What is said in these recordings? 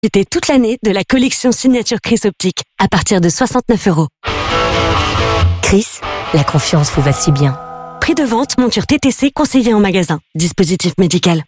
Profitez toute l'année de la collection signature Chris Optique à partir de 69 €. Chris, la confiance vous va si bien. Prix de vente, monture TTC conseillée en magasin. Dispositif médical.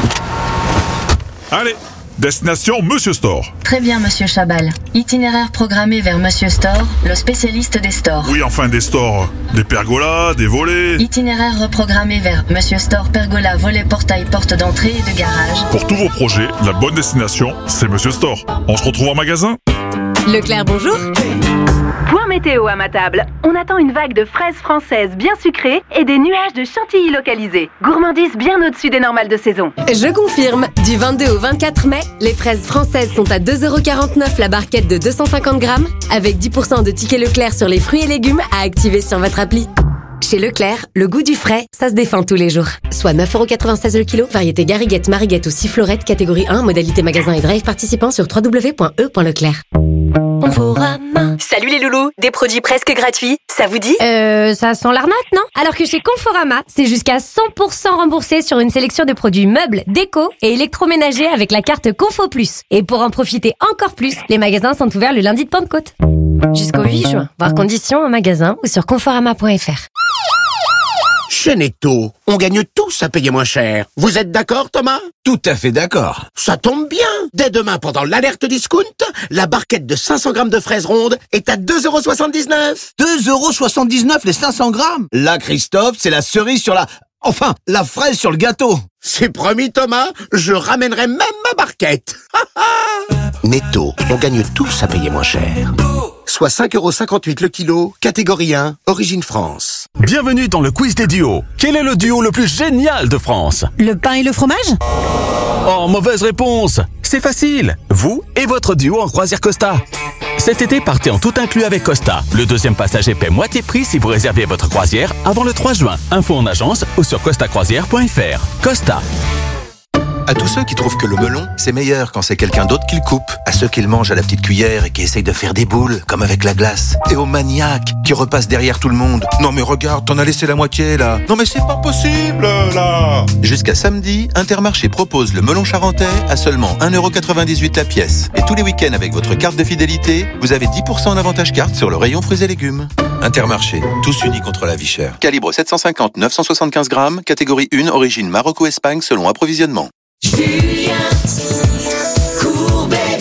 Allez, destination Monsieur Store. Très bien, Monsieur Chabal. Itinéraire programmé vers Monsieur Store, le spécialiste des stores. Oui, enfin des stores. Des pergolas, des volets. Itinéraire reprogrammé vers Monsieur Store, pergola, volet, portail, porte d'entrée et de garage. Pour tous vos projets, la bonne destination, c'est Monsieur Store. On se retrouve en magasin ? Leclerc, bonjour. Point météo à ma table. On attend une vague de fraises françaises bien sucrées et des nuages de chantilly localisés. Gourmandise bien au-dessus des normales de saison. Je confirme, du 22 au 24 mai, les fraises françaises sont à 2,49 € la barquette de 250 grammes, avec 10% de tickets Leclerc sur les fruits et légumes à activer sur votre appli. Chez Leclerc, le goût du frais, ça se défend tous les jours. Soit 9,96 € le kilo, variété Gariguette, Mariguette ou Sifflorette, catégorie 1, modalité magasin et drive participant sur www.e.leclerc. Conforama. Salut les loulous, des produits presque gratuits, ça vous dit ? Ça sent l'arnaque, non ? Alors que chez Conforama, c'est jusqu'à 100% remboursé sur une sélection de produits meubles, déco et électroménagers avec la carte Confo Plus. Et pour en profiter encore plus, les magasins sont ouverts le lundi de Pentecôte. Jusqu'au 8 juin. Voir conditions en magasin ou sur conforama.fr. Chez Netto, on gagne tous à payer moins cher. Vous êtes d'accord, Thomas ? Tout à fait d'accord. Ça tombe bien. Dès demain, pendant l'alerte discount, la barquette de 500 grammes de fraises rondes est à 2,79 €. 2,79 € les 500 grammes. Là, Christophe, c'est la cerise sur la... Enfin, la fraise sur le gâteau. C'est promis, Thomas, je ramènerai même ma barquette. Netto, on gagne tous à payer moins cher. Soit 5,58 € le kilo, catégorie 1, origine France. Bienvenue dans le quiz des duos. Quel est le duo le plus génial de France ? Le pain et le fromage ? Oh, mauvaise réponse. C'est facile. Vous et votre duo en croisière Costa. Cet été, partez en tout inclus avec Costa. Le deuxième passager paie moitié prix si vous réservez votre croisière avant le 3 juin. Info en agence ou sur costacroisière.fr. Costa. À tous ceux qui trouvent que le melon, c'est meilleur quand c'est quelqu'un d'autre qui le coupe. À ceux qui le mangent à la petite cuillère et qui essayent de faire des boules, comme avec la glace. Et aux maniaques qui repassent derrière tout le monde. Non mais regarde, t'en as laissé la moitié là. Non mais c'est pas possible là. Jusqu'à samedi, Intermarché propose le melon charentais à seulement 1,98 € la pièce. Et tous les week-ends avec votre carte de fidélité, vous avez 10% en avantage carte sur le rayon fruits et légumes. Intermarché, tous unis contre la vie chère. Calibre 750-975 grammes, catégorie 1, origine Maroc ou Espagne selon approvisionnement. Julien Courbet,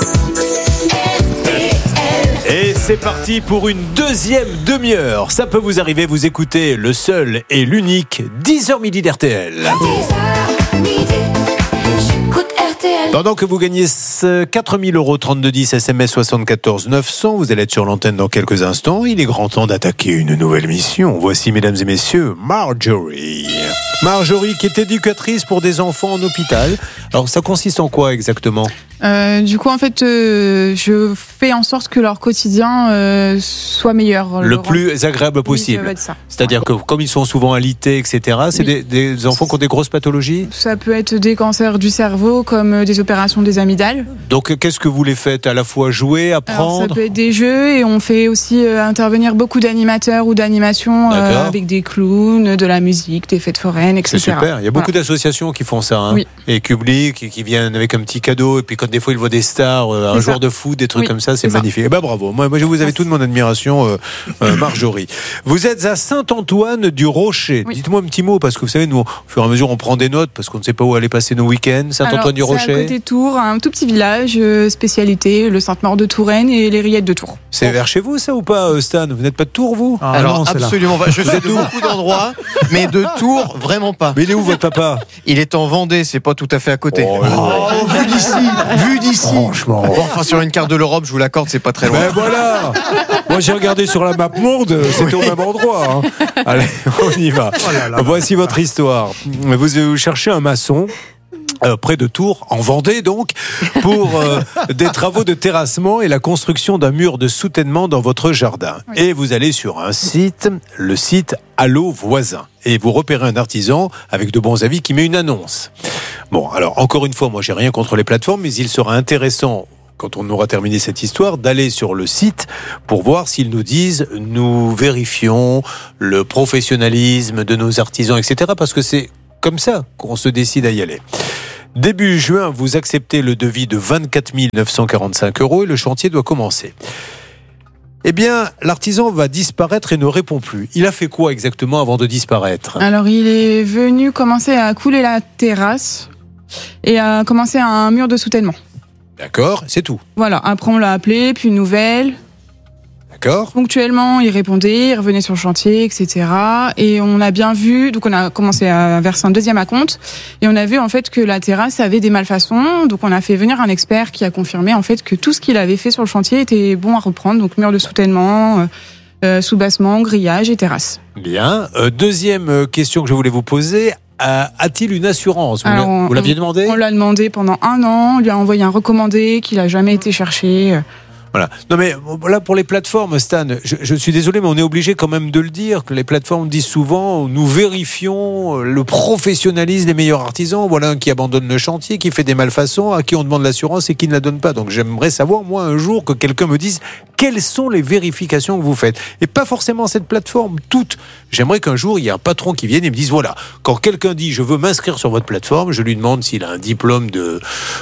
RTL. Et c'est parti pour une deuxième demi-heure. Ça peut vous arriver, vous écoutez le seul et l'unique 10h midi d'RTL. 10h midi, j'écoute RTL. Pendant que vous gagnez 4 000 €, 3210, SMS 74 900, vous allez être sur l'antenne dans quelques instants. Il est grand temps d'attaquer une nouvelle mission. Voici, mesdames et messieurs, Marjorie. Marjorie qui est éducatrice pour des enfants en hôpital. Alors ça consiste en quoi exactement ? Du coup, en fait, je fais en sorte que leur quotidien soit meilleur. Le plus agréable possible. Oui, ça va être ça. C'est-à-dire que comme ils sont souvent alités, etc., c'est des enfants qui ont des grosses pathologies ? Ça peut être des cancers du cerveau, comme des opérations des amygdales. Donc, qu'est-ce que vous les faites ? À la fois jouer, apprendre ? Alors, ça peut être des jeux, et on fait aussi intervenir beaucoup d'animateurs ou d'animations avec des clowns, de la musique, des fêtes foraines, etc. C'est super. Il y a beaucoup d'associations qui font ça. Hein. Oui. Et Public, qui viennent avec un petit cadeau, et puis quand des fois ils voient des stars, un joueur de foot, des trucs comme ça, c'est magnifique. Et ben bravo. Moi, je vous avez toute mon admiration, Marjorie. Vous êtes à Saint-Antoine du Rocher. Oui. Dites-moi un petit mot, parce que vous savez, nous, au fur et à mesure, on prend des notes, parce qu'on ne sait pas où aller passer nos week-ends. Saint-Antoine du Rocher. C'est à côté de Tours, un tout petit village, spécialité, le Sainte-Maure de Touraine et les Rillettes de Tours. C'est vers chez vous, ça, ou pas, Stan ? Vous n'êtes pas de Tours, vous ? Alors, non, absolument pas. Je suis de beaucoup d'endroits, mais de Tours, vraiment pas. Mais il est où, votre papa ? Il est en Vendée, c'est pas tout à fait à côté. Vu d'ici. Franchement. Bon, enfin, sur une carte de l'Europe, je vous l'accorde, c'est pas très loin. Ben voilà. Moi, j'ai regardé sur la map monde, c'était au même endroit. Hein. Allez, on y va. Voici votre histoire. Vous cherchez un maçon. Près de Tours, en Vendée donc, pour des travaux de terrassement et la construction d'un mur de soutènement dans votre jardin. Oui. Et vous allez sur un site, le site Allo Voisin, et vous repérez un artisan avec de bons avis qui met une annonce. Bon, alors encore une fois, moi j'ai rien contre les plateformes, mais il sera intéressant, quand on aura terminé cette histoire, d'aller sur le site pour voir s'ils nous disent « nous vérifions le professionnalisme de nos artisans », etc. Parce que c'est comme ça qu'on se décide à y aller. Début juin, vous acceptez le devis de 24 945 € et le chantier doit commencer. Eh bien, l'artisan va disparaître et ne répond plus. Il a fait quoi exactement avant de disparaître ? Alors, il est venu commencer à couler la terrasse et à commencer un mur de soutènement. D'accord, c'est tout. Voilà, après on l'a appelé, puis une nouvelle. D'accord. Ponctuellement, il répondait, il revenait sur le chantier, etc. Et on a bien vu, donc on a commencé à verser un deuxième acompte, et on a vu en fait que la terrasse avait des malfaçons. Donc on a fait venir un expert qui a confirmé en fait que tout ce qu'il avait fait sur le chantier était bon à reprendre. Donc mur de soutènement, soubassement, grillage et terrasse. Bien. Deuxième question que je voulais vous poser. A-t-il une assurance ? Vous l'aviez demandé ? On l'a demandé pendant 1 an. On lui a envoyé un recommandé qui n'a jamais été cherché. Voilà. Non mais là pour les plateformes, Stan, je suis désolé mais on est obligé quand même de le dire que les plateformes disent souvent nous vérifions le professionnalisme des meilleurs artisans. Voilà un qui abandonne le chantier, qui fait des malfaçons, à qui on demande l'assurance et qui ne la donne pas. Donc j'aimerais savoir moi un jour que quelqu'un me dise quelles sont les vérifications que vous faites et pas forcément cette plateforme, toutes. J'aimerais qu'un jour il y ait un patron qui vienne et me dise voilà, quand quelqu'un dit je veux m'inscrire sur votre plateforme, je lui demande s'il a un diplôme de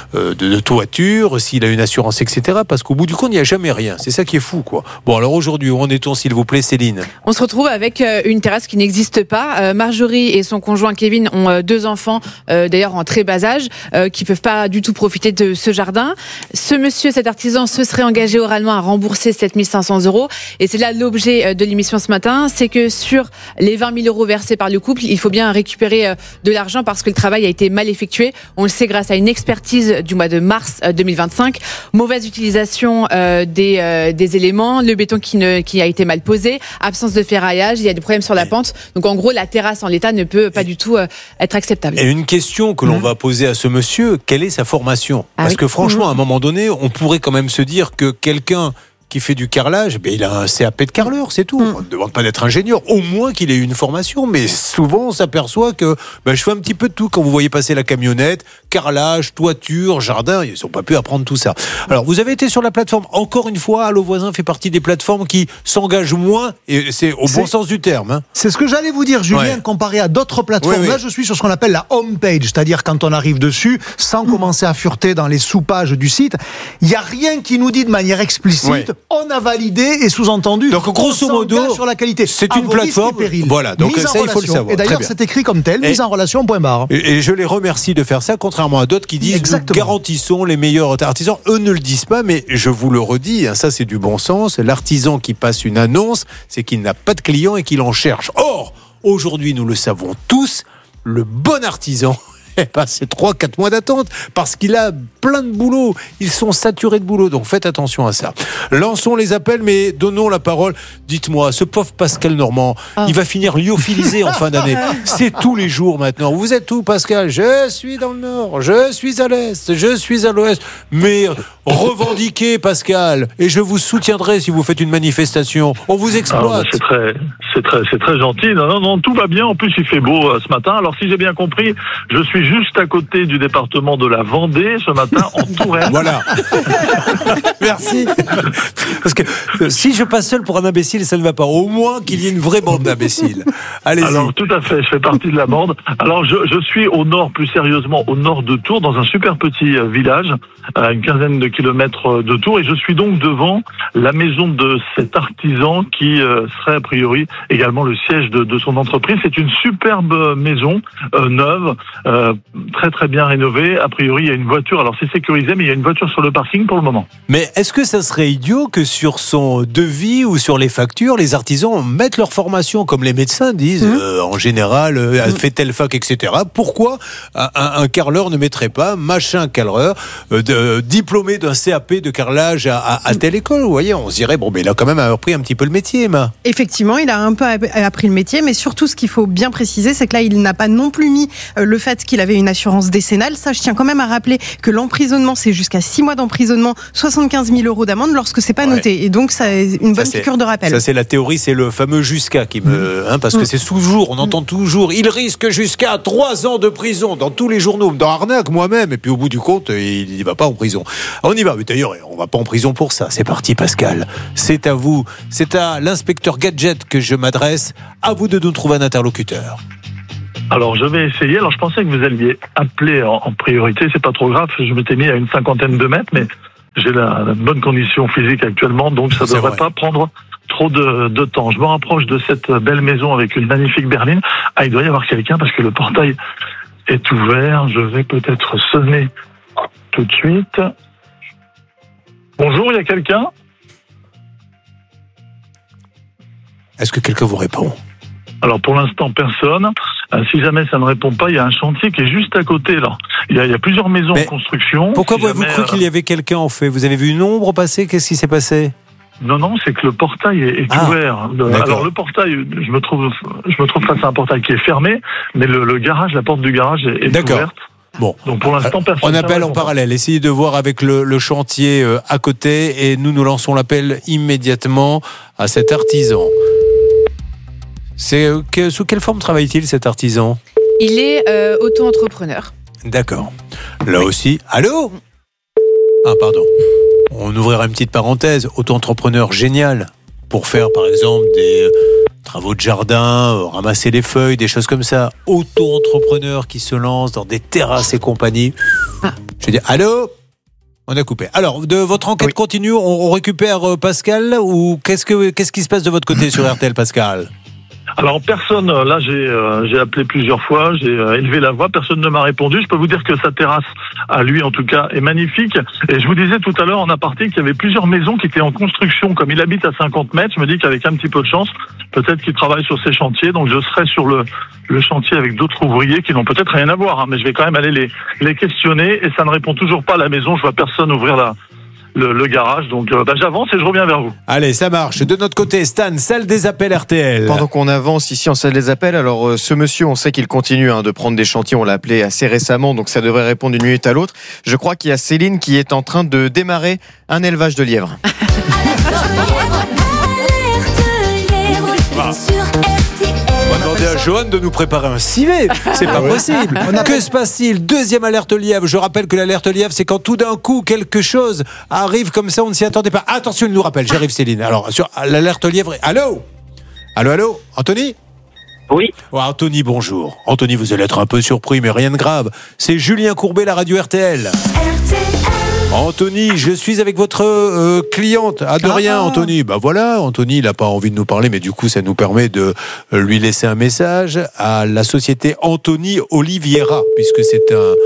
toiture, s'il a une assurance, etc. Parce qu'au bout du compte il n'y a jamais rien. C'est ça qui est fou, quoi. Bon, alors aujourd'hui, où en est-on, s'il vous plaît, Céline ? On se retrouve avec une terrasse qui n'existe pas. Marjorie et son conjoint Kevin ont 2 enfants, d'ailleurs en très bas âge, qui peuvent pas du tout profiter de ce jardin. Ce monsieur, cet artisan, se serait engagé oralement à rembourser 7 500 €. Et c'est là l'objet de l'émission ce matin, c'est que sur les 20 000 € versés par le couple, il faut bien récupérer de l'argent parce que le travail a été mal effectué. On le sait grâce à une expertise du mois de mars 2025. Mauvaise utilisation des éléments, le béton qui a été mal posé, absence de ferraillage, il y a des problèmes sur la pente. Donc en gros, la terrasse en l'état ne peut pas du tout être acceptable. Et une question que l'on va poser à ce monsieur, quelle est sa formation ? Parce que franchement, à un moment donné, on pourrait quand même se dire que quelqu'un qui fait du carrelage, il a un CAP de carreleur, c'est tout. On ne demande pas d'être ingénieur, au moins qu'il ait eu une formation. Mais souvent, on s'aperçoit que je fais un petit peu de tout. Quand vous voyez passer la camionnette, carrelage, toiture, jardin, ils n'ont pas pu apprendre tout ça. Alors, vous avez été sur la plateforme. Encore une fois, Allo Voisin fait partie des plateformes qui s'engagent moins, et c'est au bon sens du terme. Hein. C'est ce que j'allais vous dire, Julien, comparé à d'autres plateformes. Oui. Là, je suis sur ce qu'on appelle la home page, c'est-à-dire quand on arrive dessus, sans commencer à fureter dans les sous-pages du site, il n'y a rien qui nous dit de manière explicite on a validé et sous-entendu. Donc grosso modo, sur la qualité. C'est une plateforme. Voilà, donc ça il faut le savoir. Et d'ailleurs, c'est écrit comme tel, mise en relation, point barre. Et je les remercie de faire ça, contrairement à d'autres qui disent nous garantissons les meilleurs artisans. Eux ne le disent pas, mais je vous le redis, ça c'est du bon sens. L'artisan qui passe une annonce, c'est qu'il n'a pas de clients et qu'il en cherche. Or, aujourd'hui, nous le savons tous, le bon artisan, c'est 3-4 mois d'attente parce qu'il a plein de boulot. Ils sont saturés de boulot, donc faites attention à ça. Lançons les appels, mais donnons la parole. Dites-moi, ce pauvre Pascal Normand, il va finir lyophilisé en fin d'année. C'est tous les jours maintenant. Vous êtes où, Pascal ? Je suis dans le Nord, je suis à l'Est, je suis à l'Ouest. Mais revendiquez, Pascal, et je vous soutiendrai si vous faites une manifestation. On vous exploite. C'est très gentil. Non, tout va bien. En plus, il fait beau ce matin. Alors, si j'ai bien compris, je suis juste à côté du département de la Vendée ce matin en Touraine. Voilà. Merci. Parce que si je passe seul pour un imbécile, ça ne va pas. Au moins qu'il y ait une vraie bande d'imbéciles. Allez-y. Alors tout à fait, je fais partie de la bande. Alors je suis au nord, plus sérieusement au nord de Tours, dans un super petit village, à une quinzaine de kilomètres de Tours, et je suis donc devant la maison de cet artisan qui serait a priori également le siège de son entreprise. C'est une superbe maison neuve, très très bien rénovée. A priori, il y a une voiture. Alors c'est sécurisé, mais il y a une voiture sur le parking pour le moment. Mais est-ce que ça serait idiot que sur son devis ou sur les factures, les artisans mettent leur formation, comme les médecins disent en général, fait telle fac, etc. Pourquoi un carreleur ne mettrait pas machin carreleur diplômé d'un CAP de carrelage à telle école? Vous voyez, on se dirait mais il a quand même appris un petit peu le métier, Effectivement, il a un peu appris le métier, mais surtout ce qu'il faut bien préciser, c'est que là, il n'a pas non plus mis le fait qu'il avait une assurance décennale. Ça, je tiens quand même à rappeler que l'emprisonnement, c'est jusqu'à 6 mois d'emprisonnement, 75 000 € d'amende lorsque c'est pas noté. Et donc, c'est une bonne piqûre de rappel. Ça, c'est la théorie, c'est le fameux jusqu'à qui me, parce que c'est toujours, on entend toujours, il risque jusqu'à 3 ans de prison dans tous les journaux, dans Arnaque, moi-même, et puis au bout du compte, il n'y va pas en prison. On y va, mais d'ailleurs, on va pas en prison pour ça. C'est parti, Pascal. C'est à vous, c'est à l'inspecteur Gadget que je m'adresse. À vous de nous trouver un interlocuteur. Alors, je vais essayer. Alors, je pensais que vous alliez appeler en priorité. C'est pas trop grave. Je m'étais mis à une 50aine de mètres, mais j'ai la bonne condition physique actuellement, donc ça devrait pas prendre trop de temps. Je me rapproche de cette belle maison avec une magnifique berline. Ah, il doit y avoir quelqu'un parce que le portail est ouvert. Je vais peut-être sonner tout de suite. Bonjour, il y a quelqu'un? Est-ce que quelqu'un vous répond? Alors pour l'instant personne. Si jamais ça ne répond pas, il y a un chantier qui est juste à côté là. Il y a plusieurs maisons en construction. Pourquoi avez-vous cru qu'il y avait quelqu'un en fait? Vous avez vu une ombre passer? Qu'est-ce qui s'est passé? Non, c'est que le portail est ouvert. Alors le portail, je me trouve face à un portail qui est fermé, mais le garage, la porte du garage est ouverte. Bon, donc pour l'instant personne. On appelle en parallèle. Essayez de voir avec le chantier à côté et nous lançons l'appel immédiatement à cet artisan. Sous quelle forme travaille-t-il cet artisan? Il est auto-entrepreneur. D'accord. Là aussi. Allô? Ah, pardon. On ouvrira une petite parenthèse. Auto-entrepreneur génial pour faire par exemple des travaux de jardin, ramasser les feuilles, des choses comme ça. Auto-entrepreneur qui se lance dans des terrasses et compagnie. Je dis allô? On a coupé. Alors, de votre enquête continue, on récupère Pascal ou qu'est-ce qui se passe de votre côté sur RTL, Pascal? Alors personne, là j'ai appelé plusieurs fois, j'ai élevé la voix, personne ne m'a répondu. Je peux vous dire que sa terrasse, à lui en tout cas, est magnifique. Et je vous disais tout à l'heure en aparté qu'il y avait plusieurs maisons qui étaient en construction. Comme il habite à 50 mètres, je me dis qu'avec un petit peu de chance, peut-être qu'il travaille sur ces chantiers. Donc je serai sur le chantier avec d'autres ouvriers qui n'ont peut-être rien à voir. Hein, mais je vais quand même aller les questionner. Et ça ne répond toujours pas à la maison. Je vois personne ouvrir le garage, donc j'avance et je reviens vers vous. Allez, ça marche. De notre côté, Stan, salle des appels RTL. Pendant qu'on avance ici en salle des appels, alors ce monsieur, on sait qu'il continue de prendre des chantiers, on l'a appelé assez récemment, donc ça devrait répondre d'une minute à l'autre. Je crois qu'il y a Céline qui est en train de démarrer un élevage de lièvres. On va demander à Johan de nous préparer un civet. C'est pas possible. Que se passe-t-il? Deuxième alerte lièvre. Je rappelle que l'alerte lièvre, c'est quand tout d'un coup quelque chose arrive comme ça, on ne s'y attendait pas. Attention, il nous rappelle. J'arrive, Céline. Alors, sur l'alerte lièvre. Allô? Allô? Anthony? Oui. Oh, Anthony, bonjour. Anthony, vous allez être un peu surpris, mais rien de grave. C'est Julien Courbet, la radio RTL. Anthony, je suis avec votre cliente. De rien, Anthony. Bah voilà, Anthony, il n'a pas envie de nous parler, mais du coup, ça nous permet de lui laisser un message à la société Anthony Oliveira, puisque c'est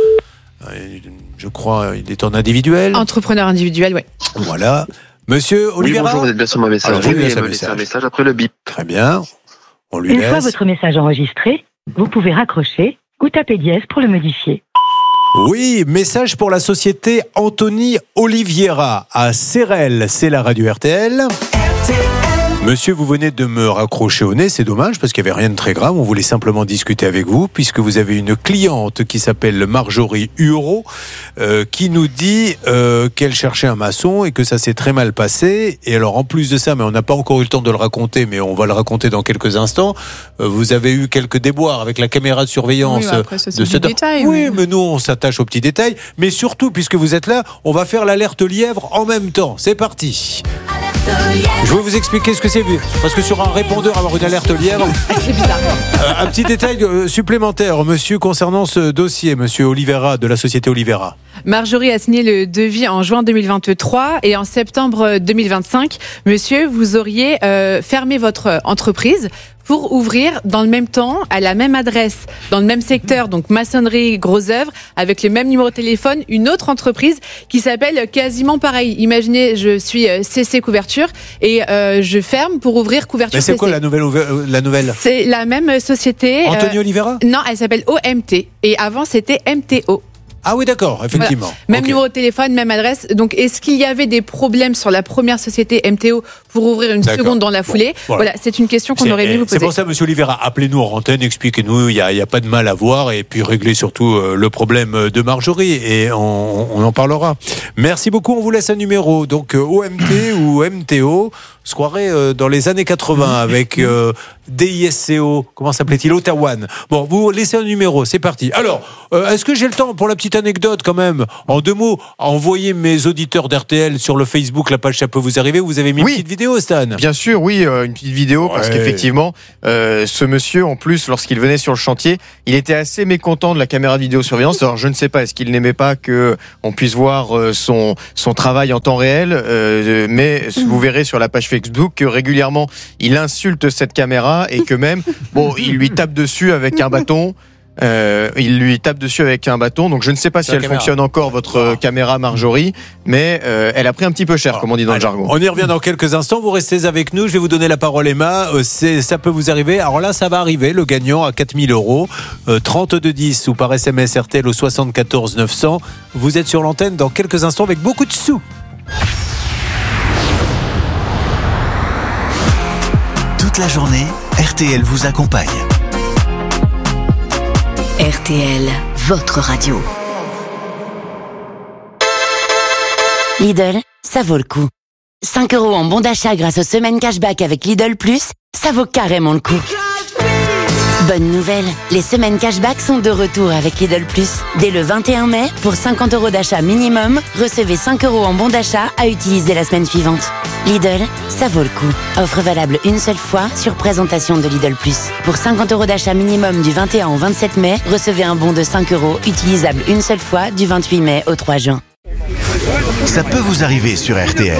je crois, il est en individuel. Entrepreneur individuel, oui. Voilà. Monsieur Oliveira. Oui, bonjour, vous êtes bien sur mon message. Alors, me laisser un message après le bip. Très bien. On lui Une laisse. fois votre message enregistré, vous pouvez raccrocher ou taper dièse pour le modifier. Oui, message pour la société Anthony Oliveira à Sérel, c'est la radio RTL. Monsieur, vous venez de me raccrocher au nez, c'est dommage parce qu'il n'y avait rien de très grave, on voulait simplement discuter avec vous puisque vous avez une cliente qui s'appelle Marjorie Hureau qui nous dit qu'elle cherchait un maçon et que ça s'est très mal passé. Et alors en plus de ça, mais on n'a pas encore eu le temps de le raconter, mais on va le raconter dans quelques instants, vous avez eu quelques déboires avec la caméra de surveillance de ce détail. Oui, mais nous on s'attache aux petits détails, mais surtout puisque vous êtes là, on va faire l'alerte lièvre en même temps. C'est parti. Je vais vous expliquer ce que c'est, parce que sur un répondeur, avoir une alerte lièvre, c'est bizarre. Un petit détail supplémentaire, monsieur, concernant ce dossier, monsieur Oliveira, de la société Oliveira. Marjorie a signé le devis en juin 2023 et en septembre 2025, monsieur, vous auriez fermé votre entreprise pour ouvrir dans le même temps, à la même adresse, dans le même secteur, donc maçonnerie, gros œuvres, avec le même numéro de téléphone, une autre entreprise qui s'appelle quasiment pareil. Imaginez, je suis CC Couverture et je ferme pour ouvrir Couverture. Mais c'est CC. quoi la nouvelle C'est la même société. Anthony Oliveira ? Non, elle s'appelle OMT et avant c'était MTO. Ah oui, d'accord, effectivement. Voilà. Même numéro de téléphone, même adresse. Donc, est-ce qu'il y avait des problèmes sur la première société MTO pour ouvrir une seconde dans la foulée ? Voilà, c'est une question qu'on aurait dû vous poser. C'est pour ça, monsieur Oliveira, appelez-nous en antenne, expliquez-nous, il n'y a pas de mal à voir, et puis réglez surtout le problème de Marjorie, et on en parlera. Merci beaucoup, on vous laisse un numéro, donc OMT ou MTO, se croirait dans les années 80 avec DISCO, comment s'appelait-il, Otawan. Bon, vous laissez un numéro, c'est parti. Alors, est-ce que j'ai le temps pour la petite anecdote quand même, en 2 mots, à envoyer mes auditeurs d'RTL sur le Facebook, la page Ça peut vous arriver, vous avez mis une petite vidéo, Stan? Bien sûr, oui, une petite vidéo, parce qu'effectivement, ce monsieur, en plus, lorsqu'il venait sur le chantier, il était assez mécontent de la caméra de vidéosurveillance. Alors, je ne sais pas, est-ce qu'il n'aimait pas qu'on puisse voir son travail en temps réel, mais vous verrez sur la page Facebook que régulièrement, il insulte cette caméra et que même, il lui tape dessus avec un bâton. Donc je ne sais pas si elle fonctionne encore, votre caméra Marjorie, mais elle a pris un petit peu cher, comme on dit dans le jargon. On y revient dans quelques instants, vous restez avec nous, je vais vous donner la parole, Emma. Ça peut vous arriver. Alors là, ça va arriver, le gagnant à 4 000 €, 3210 ou par SMS RTL au 74 900. Vous êtes sur l'antenne dans quelques instants avec beaucoup de sous. Toute la journée, RTL vous accompagne. RTL, votre radio. Lidl, ça vaut le coup. 5 € en bon d'achat grâce aux semaines cashback avec Lidl Plus, ça vaut carrément le coup. Bonne nouvelle, les semaines cashback sont de retour avec Lidl Plus. Dès le 21 mai, pour 50 € d'achat minimum, recevez 5 € en bon d'achat à utiliser la semaine suivante. Lidl, ça vaut le coup. Offre valable une seule fois sur présentation de Lidl Plus. Pour 50 € d'achat minimum du 21 au 27 mai, recevez un bon de 5 € utilisable une seule fois du 28 mai au 3 juin. Ça peut vous arriver sur RTL.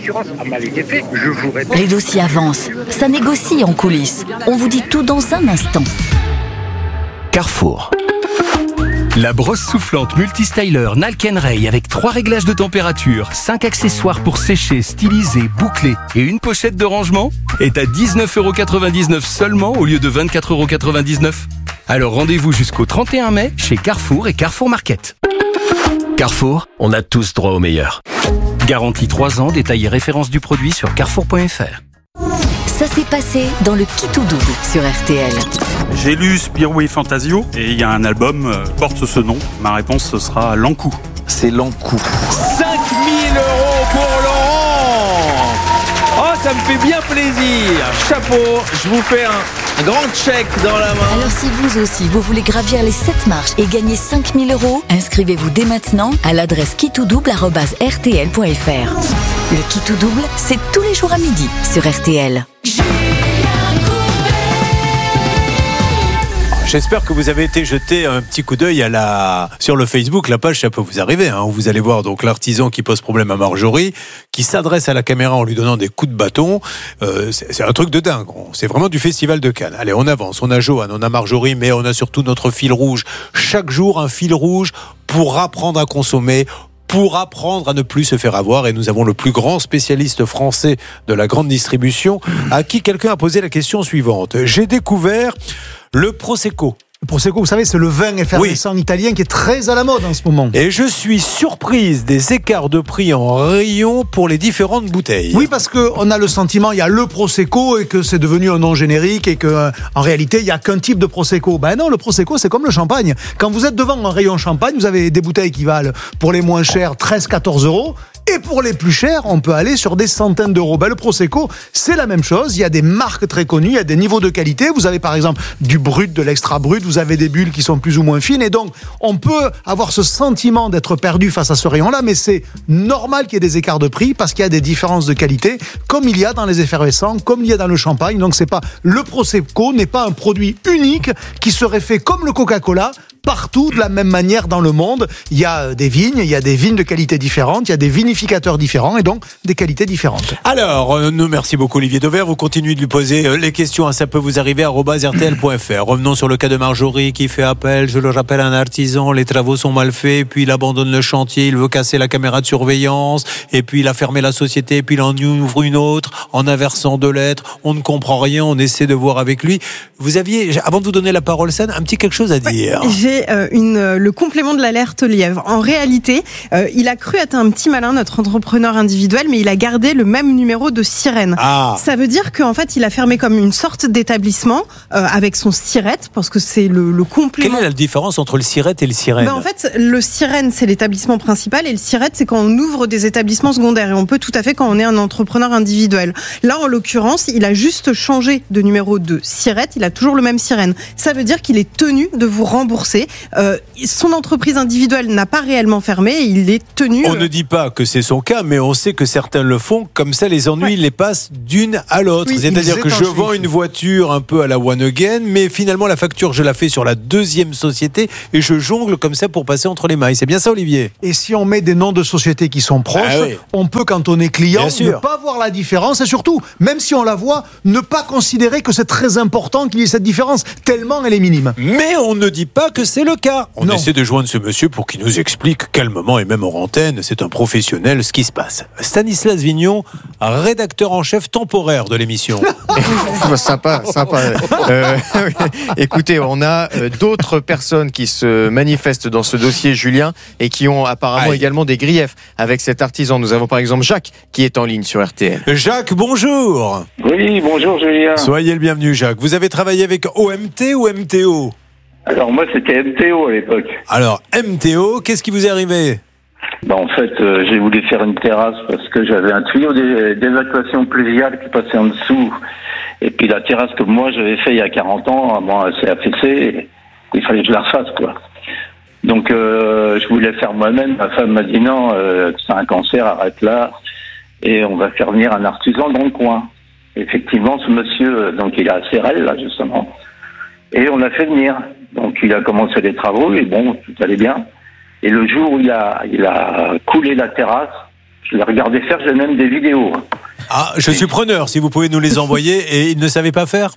Les dossiers avancent, ça négocie en coulisses. On vous dit tout dans un instant. Carrefour. La brosse soufflante multistyler Nalken-Ray avec 3 réglages de température, 5 accessoires pour sécher, styliser, boucler et une pochette de rangement est à 19,99 € seulement au lieu de 24,99 €. Alors rendez-vous jusqu'au 31 mai chez Carrefour et Carrefour Market. Carrefour, on a tous droit au meilleur. Garantie 3 ans, détail et référence du produit sur carrefour.fr. Ça s'est passé dans le Qui tout double sur RTL. J'ai lu Spirou et Fantasio et il y a un album porte ce nom. Ma réponse ce sera L'Ancou. C'est L'Ancou. 5 000 € pour Laurent. Oh, ça me fait bien plaisir. Chapeau, je vous fais un grand chèque dans la main. Alors si vous aussi, vous voulez gravir les 7 marches et gagner 5 000 €, inscrivez-vous dès maintenant à l'adresse quitoudouble@rtl.fr. Le Qui tout double, c'est tous les jours à midi sur RTL. J'espère que vous avez été jeter un petit coup d'œil sur le Facebook, la page Ça peut vous arriver. Vous allez voir donc l'artisan qui pose problème à Marjorie, qui s'adresse à la caméra en lui donnant des coups de bâton. C'est un truc de dingue. C'est vraiment du Festival de Cannes. Allez, on avance. On a Johan, on a Marjorie, mais on a surtout notre fil rouge. Chaque jour, un fil rouge pour apprendre à consommer, pour apprendre à ne plus se faire avoir. Et nous avons le plus grand spécialiste français de la grande distribution, à qui quelqu'un a posé la question suivante. J'ai découvert le Prosecco. Le Prosecco, vous savez, c'est le vin effervescent italien qui est très à la mode en ce moment. Et je suis surprise des écarts de prix en rayon pour les différentes bouteilles. Oui, parce qu'on a le sentiment, il y a le Prosecco et que c'est devenu un nom générique et qu'en réalité, il n'y a qu'un type de Prosecco. Ben non, le Prosecco, c'est comme le champagne. Quand vous êtes devant un rayon champagne, vous avez des bouteilles qui valent, pour les moins chers, 13-14 €. Et pour les plus chers, on peut aller sur des centaines d'euros. Le Prosecco, c'est la même chose. Il y a des marques très connues, il y a des niveaux de qualité. Vous avez par exemple du brut, de l'extra brut, vous avez des bulles qui sont plus ou moins fines. Et donc, on peut avoir ce sentiment d'être perdu face à ce rayon-là, mais c'est normal qu'il y ait des écarts de prix parce qu'il y a des différences de qualité, comme il y a dans les effervescents, comme il y a dans le champagne. Donc, le Prosecco n'est pas un produit unique qui serait fait comme le Coca-Cola, partout de la même manière dans le monde. Il y a des vignes de qualité différentes, il y a des vinificateurs différents et donc des qualités différentes. Alors, merci beaucoup Olivier Dauvert, vous continuez de lui poser les questions, ça peut vous arriver @rtl.fr. Revenons sur le cas de Marjorie qui fait appel, je le rappelle, à un artisan, les travaux sont mal faits, puis il abandonne le chantier, il veut casser la caméra de surveillance, et puis il a fermé la société, puis il en ouvre une autre, en inversant 2 lettres, on ne comprend rien, on essaie de voir avec lui. Vous aviez, avant de vous donner la parole, San, un petit quelque chose à dire. J'ai le complément de l'alerte lièvre. En réalité, il a cru être un petit malin, notre entrepreneur individuel, mais il a gardé le même numéro de sirène. Ça veut dire qu'en fait, il a fermé comme une sorte d'établissement avec son siret, parce que c'est le complément. Quelle est la différence entre le siret et le sirène? En fait, le sirène, c'est l'établissement principal, et le siret, c'est quand on ouvre des établissements secondaires. Et on peut tout à fait quand on est un entrepreneur individuel. Là, en l'occurrence, il a juste changé de numéro de siret, il a toujours le même sirène. Ça veut dire qu'il est tenu de vous rembourser. Son entreprise individuelle n'a pas réellement fermé, et il est tenu... On ne dit pas que c'est son cas, mais on sait que certains le font. Comme ça, les ennuis, les passent d'une à l'autre. Oui, c'est-à-dire que je vends une voiture un peu à la one again, mais finalement, la facture, je la fais sur la deuxième société et je jongle comme ça pour passer entre les mailles. C'est bien ça, Olivier? Et si on met des noms de sociétés qui sont proches, on peut, quand on est client, ne pas voir la différence, et surtout, même si on la voit, ne pas considérer que c'est très important qu'il y ait cette différence, tellement elle est minime. Mais on ne dit pas que c'est le cas. On essaie de joindre ce monsieur pour qu'il nous explique calmement, et même en antenne, c'est un professionnel, ce qui se passe. Stanislas Vignon, rédacteur en chef temporaire de l'émission. Sympa. Écoutez, on a d'autres personnes qui se manifestent dans ce dossier, Julien, et qui ont apparemment également des griefs avec cet artisan. Nous avons par exemple Jacques qui est en ligne sur RTL. Jacques, bonjour. Oui, bonjour Julien. Soyez le bienvenu, Jacques. Vous avez travaillé avec OMT ou MTO? Alors moi c'était MTO à l'époque. Alors MTO, qu'est-ce qui vous est arrivé? En fait, j'ai voulu faire une terrasse parce que j'avais un tuyau d'évacuation pluviale qui passait en dessous. Et puis la terrasse que moi j'avais fait il y a 40 ans, bon, elle s'est affaissée. Il fallait que je la refasse, quoi. Donc je voulais faire moi-même. Ma femme m'a dit non, c'est un cancer, arrête là. Et on va faire venir un artisan dans le coin. Effectivement, ce monsieur, donc il est à Sérel, là, justement. Et on l'a fait venir. Donc il a commencé les travaux et bon, tout allait bien. Et le jour où il a coulé la terrasse, je l'ai regardé faire, j'ai même des vidéos. Ah, je suis preneur, si vous pouvez nous les envoyer. Et il ne savait pas faire?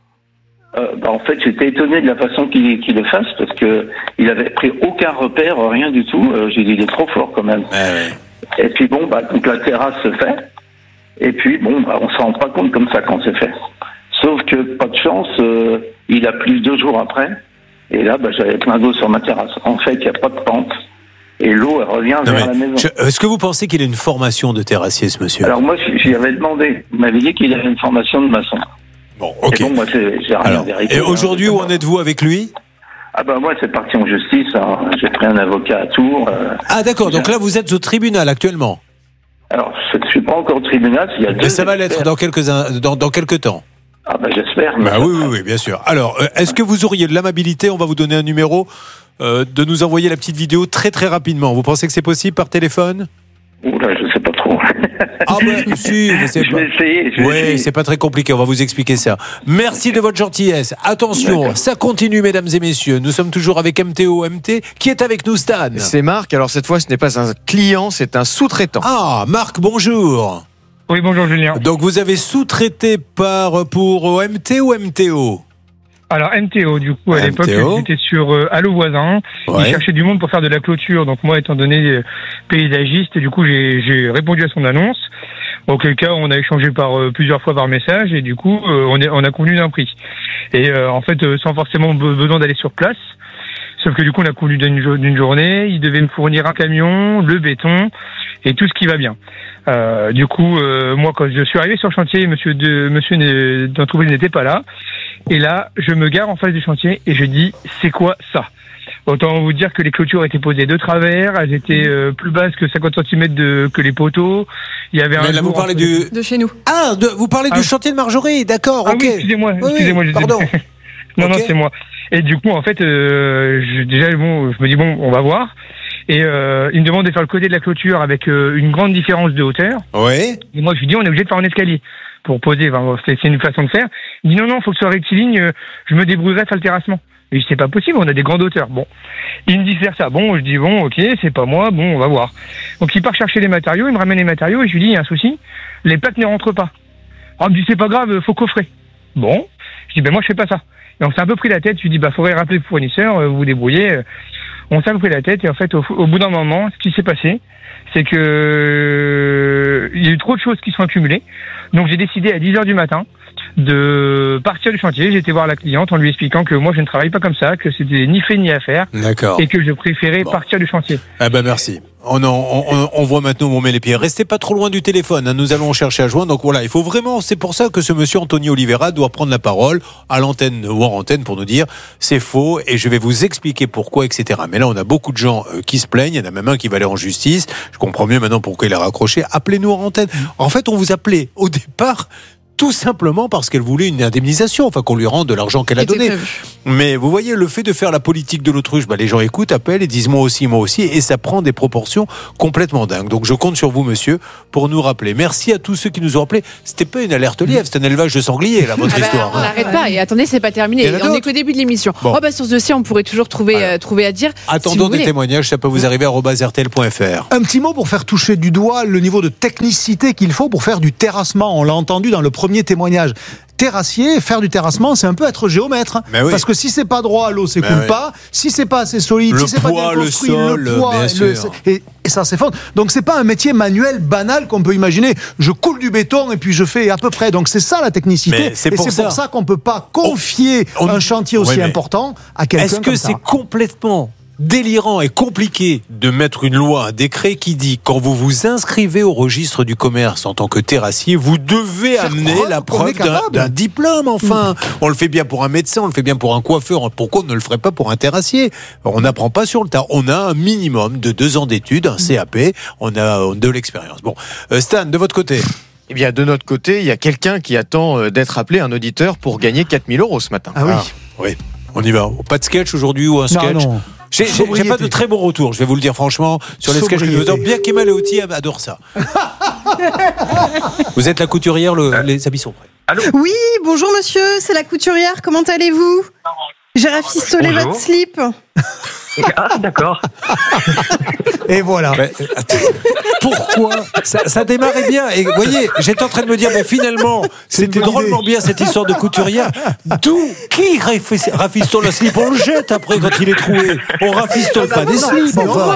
En fait, j'étais étonné de la façon qu'il le fasse, parce que il avait pris aucun repère, rien du tout. J'ai dit, il est trop fort quand même. Et puis bon, donc la terrasse se fait. Et puis bon, on s'en rend pas compte comme ça quand c'est fait. Sauf que, pas de chance, il a plu 2 jours après. Et là, j'avais plein d'eau sur ma terrasse. En fait, il n'y a pas de pente. Et l'eau, elle revient vers la maison. Est-ce que vous pensez qu'il a une formation de terrassier, ce monsieur? Alors moi, j'y avais demandé. Il m'avait dit qu'il avait une formation de maçon. Bon, ok. Et bon, moi, j'ai rien vérifié. Et aujourd'hui, où en êtes-vous avec lui? Moi, c'est parti en justice. Hein. J'ai pris un avocat à Tours. Ah, d'accord. Donc là, vous êtes au tribunal actuellement? Alors, je ne suis pas encore au tribunal. Mais ça va l'être dans quelques temps. J'espère. Oui, bien sûr. Alors, est-ce que vous auriez de l'amabilité, on va vous donner un numéro, de nous envoyer la petite vidéo très très rapidement? Vous pensez que c'est possible par téléphone? Oula, je sais pas trop. Si, je vais essayer. Oui, c'est pas très compliqué, on va vous expliquer ça. Merci de votre gentillesse. Attention, ça continue, mesdames et messieurs. Nous sommes toujours avec MTO-MT. Qui est avec nous, Stan? C'est Marc. Alors cette fois, ce n'est pas un client, c'est un sous-traitant. Ah, Marc, bonjour. Oui, bonjour Julien. Donc vous avez sous-traité pour OMT ou MTO? Alors MTO, du coup, à l'époque, j'étais sur Allo Voisin. Il cherchait du monde pour faire de la clôture. Donc moi, étant donné paysagiste, du coup, j'ai répondu à son annonce. Auquel cas, on a échangé plusieurs fois par message et du coup, on a convenu d'un prix. Et en fait, sans forcément besoin d'aller sur place. Sauf que du coup, on a convenu d'une journée. Il devait me fournir un camion, le béton et tout ce qui va bien. Du coup, moi, quand je suis arrivé sur le chantier, monsieur d'entreprise n'était pas là. Et là, je me gare en face du chantier et je dis, c'est quoi ça? Autant vous dire que les clôtures étaient posées de travers, elles étaient plus basses que 50 cm que les poteaux. Il y avait là, vous parlez de chez nous. Ah, vous parlez du chantier de Marjorie, d'accord, ok. Oui, excusez-moi, pardon. Non, c'est moi. Et du coup, en fait, je me dis, on va voir. Et il me demande de faire le côté de la clôture avec une grande différence de hauteur. Oui. Et moi, je lui dis, on est obligé de faire un escalier pour poser. C'est une façon de faire. Il dit, non, faut que ce soit rectiligne. Je me débrouillerai faire le terrassement. Et c'est pas possible, on a des grandes hauteurs. Bon. Il me dit faire ça. Bon, je dis, ok, c'est pas moi. Bon, on va voir. Donc, il part chercher les matériaux. Il me ramène les matériaux. Et je lui dis, il y a un souci. Les plaques ne rentrent pas. Alors, il me dit, c'est pas grave, faut coffrer. Bon. Je dis, moi, je fais pas ça. Et on s'est un peu pris la tête. Je lui dis, faudrait rappeler le fournisseur, vous vous débrouillez. On s'est un peu pris la tête. Et en fait, au bout d'un moment, ce qui s'est passé, c'est que il y a eu trop de choses qui sont accumulées. Donc, j'ai décidé à 10h du matin de partir du chantier. J'ai été voir la cliente en lui expliquant que moi je ne travaille pas comme ça, que c'était ni fait ni à faire. D'accord. Et que je préférais partir du chantier. Ah ben merci. On voit maintenant où on met les pieds. Restez pas trop loin du téléphone, hein. Nous allons chercher à joindre. Donc voilà, il faut vraiment, c'est pour ça que ce monsieur Anthony Oliveira doit prendre la parole à l'antenne ou en antenne pour nous dire c'est faux et je vais vous expliquer pourquoi, etc. Mais là, on a beaucoup de gens qui se plaignent. Il y en a même un qui va aller en justice. Je comprends mieux maintenant pourquoi il a raccroché. Appelez-nous en antenne. En fait, on vous appelait au départ tout simplement parce qu'elle voulait une indemnisation, enfin qu'on lui rende de l'argent qu'elle a donné. Mais vous voyez, le fait de faire la politique de l'autruche, les gens écoutent, appellent et disent moi aussi, et ça prend des proportions complètement dingues. Donc je compte sur vous, monsieur, pour nous rappeler. Merci à tous ceux qui nous ont rappelé. C'était pas une alerte lièvre, c'était un élevage de sangliers, là, votre histoire. On n'arrête pas, et attendez, c'est pas terminé. On est qu'au début de l'émission. Bon. Sur ce dossier, on pourrait toujours trouver à dire. Attendons si des témoignages, ça peut vous arriver à @rtl.fr. Un petit mot pour faire toucher du doigt le niveau de technicité qu'il faut pour faire du terrassement. On l'a entendu dans le premier témoignage. Terrassier, faire du terrassement, c'est un peu être géomètre. Oui. Parce que si c'est pas droit, l'eau s'écoule pas. Si c'est pas assez solide, si c'est pas bien construit, le poids, et ça s'effondre. Donc c'est pas un métier manuel banal qu'on peut imaginer. Je coule du béton et puis je fais à peu près. Donc c'est ça la technicité. C'est pour ça qu'on peut pas confier un chantier aussi important à quelqu'un comme ça. Est-ce que c'est complètement délirant et compliqué de mettre une loi, un décret qui dit quand vous vous inscrivez au registre du commerce en tant que terrassier, vous devez amener la preuve d'un diplôme, enfin. On le fait bien pour un médecin, on le fait bien pour un coiffeur, pourquoi on ne le ferait pas pour un terrassier? On n'apprend pas sur le tas. On a un minimum de 2 ans d'études, un CAP, on a de l'expérience. Bon, Stan, de votre côté? Eh bien, de notre côté, il y a quelqu'un qui attend d'être appelé un auditeur pour gagner 4 000 € ce matin. Ah oui. Oui, on y va. Pas de sketch aujourd'hui ou un sketch? Non. J'ai pas de très bons retours, je vais vous le dire franchement, sur les sketchs que nous adorons. Bien qu'Emma Leotti adore ça. Vous êtes la couturière, les habits sont prêts. Allô ? Oui, bonjour monsieur, c'est la couturière, comment allez-vous ? J'ai rafistolé votre slip. Ah, d'accord. Et voilà. Pourquoi ça démarrait bien. Et vous voyez, j'étais en train de me dire, finalement, c'était drôlement bien cette histoire de couturière. D'où qui rafistole le slip? On le jette après quand il est troué. On rafistole pas des slips.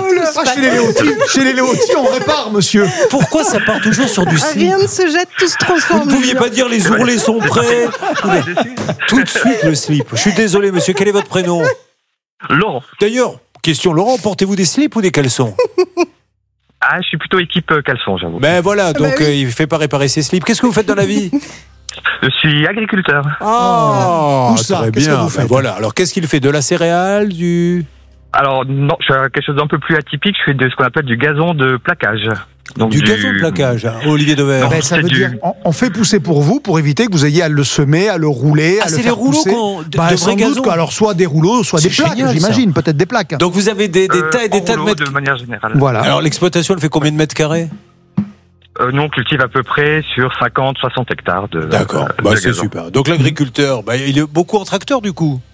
Chez les Léotis, on répare, monsieur. Pourquoi ça part toujours sur du slip? Rien ne se jette, tout se transforme. Vous ne pouviez pas dire les ourlets sont prêts. Tout de suite le slip. Je suis désolé, monsieur. Quel est votre prénom? Laurent. D'ailleurs, question Laurent, portez-vous des slips ou des caleçons? Ah, je suis plutôt équipe caleçon, j'avoue. Ben voilà, donc il fait pas réparer ses slips. Qu'est-ce que vous faites dans la vie? Je suis agriculteur. Où ça? Très bien. Voilà. Alors qu'est-ce qu'il fait? De la céréale, Alors non, je fais quelque chose d'un peu plus atypique. Je fais de ce qu'on appelle du gazon de plaquage. Donc du gazon de plaquage, Olivier Devers. Ça veut dire, on fait pousser pour vous, pour éviter que vous ayez à le semer, à le rouler, à le faire pousser. C'est les rouleaux de vrai gazon. Alors soit des rouleaux, soit des plaques, j'imagine, peut-être des plaques. Donc vous avez des tas et des tas de mètres. De manière générale. Voilà. Alors l'exploitation, elle fait combien de mètres carrés? Nous, on cultive à peu près sur 50-60 hectares de. D'accord, c'est super. Donc l'agriculteur, il est beaucoup en tracteur du coup?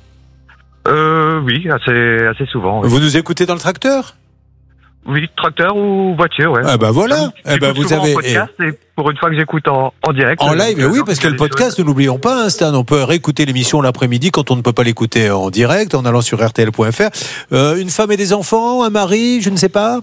Oui, assez souvent. Oui. Vous nous écoutez dans le tracteur? Oui, tracteur ou voiture, ouais. Ah bah voilà. Vous avez. Podcast, et pour une fois que j'écoute en direct. En live, oui, parce que le podcast, ne l'oublions pas, Stan. On peut réécouter l'émission l'après-midi quand on ne peut pas l'écouter en direct, en allant sur rtl.fr. Une femme et des enfants, un mari, je ne sais pas.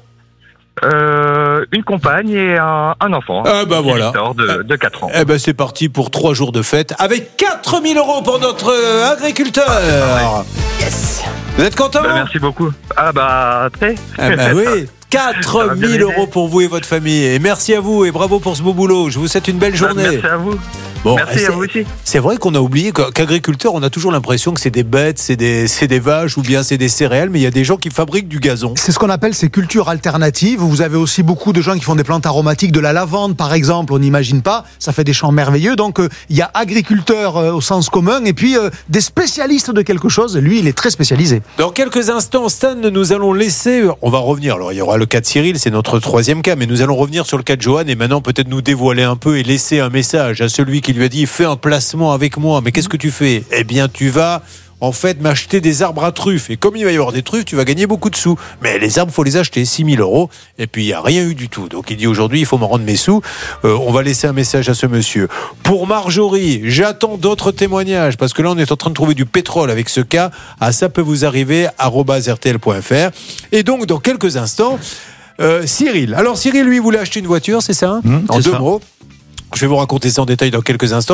Une compagne et un enfant. Ah bah voilà. De 4 ans. C'est parti pour 3 jours de fête avec 4 000 € pour notre agriculteur. Yes. Vous êtes content? Merci beaucoup. Ah bah très. Oui. 4 000 € pour vous et votre famille. Et merci à vous et bravo pour ce beau boulot. Je vous souhaite une belle journée. Merci à vous. Bon, merci à vous aussi. C'est vrai qu'on a oublié qu'agriculteur, on a toujours l'impression que c'est des bêtes, c'est des vaches ou bien c'est des céréales, mais il y a des gens qui fabriquent du gazon. C'est ce qu'on appelle ces cultures alternatives. Vous avez aussi beaucoup de gens qui font des plantes aromatiques, de la lavande par exemple, on n'imagine pas, ça fait des champs merveilleux. Donc il y a agriculteurs au sens commun et puis des spécialistes de quelque chose. Lui, il est très spécialisé. Dans quelques instants, Stan, nous allons laisser, on va revenir, alors il y aura le cas de Cyril, c'est notre 3e cas, mais nous allons revenir sur le cas de Johan et maintenant peut-être nous dévoiler un peu et laisser un message à celui qui lui a dit fais un placement avec moi. Mais qu'est-ce que tu fais? Eh bien tu vas en fait m'acheter des arbres à truffes et comme il va y avoir des truffes tu vas gagner beaucoup de sous, mais les arbres faut les acheter 6 000 € et puis il n'y a rien eu du tout. Donc il dit aujourd'hui il faut me rendre mes sous. On va laisser un message à ce monsieur. Pour Marjorie, j'attends d'autres témoignages parce que là on est en train de trouver du pétrole avec ce cas. Ça peut vous arriver @rtl.fr. Et donc dans quelques instants Cyril. Alors Cyril lui voulait acheter une voiture, c'est ça? En 2 mots. Je vais vous raconter ça en détail dans quelques instants.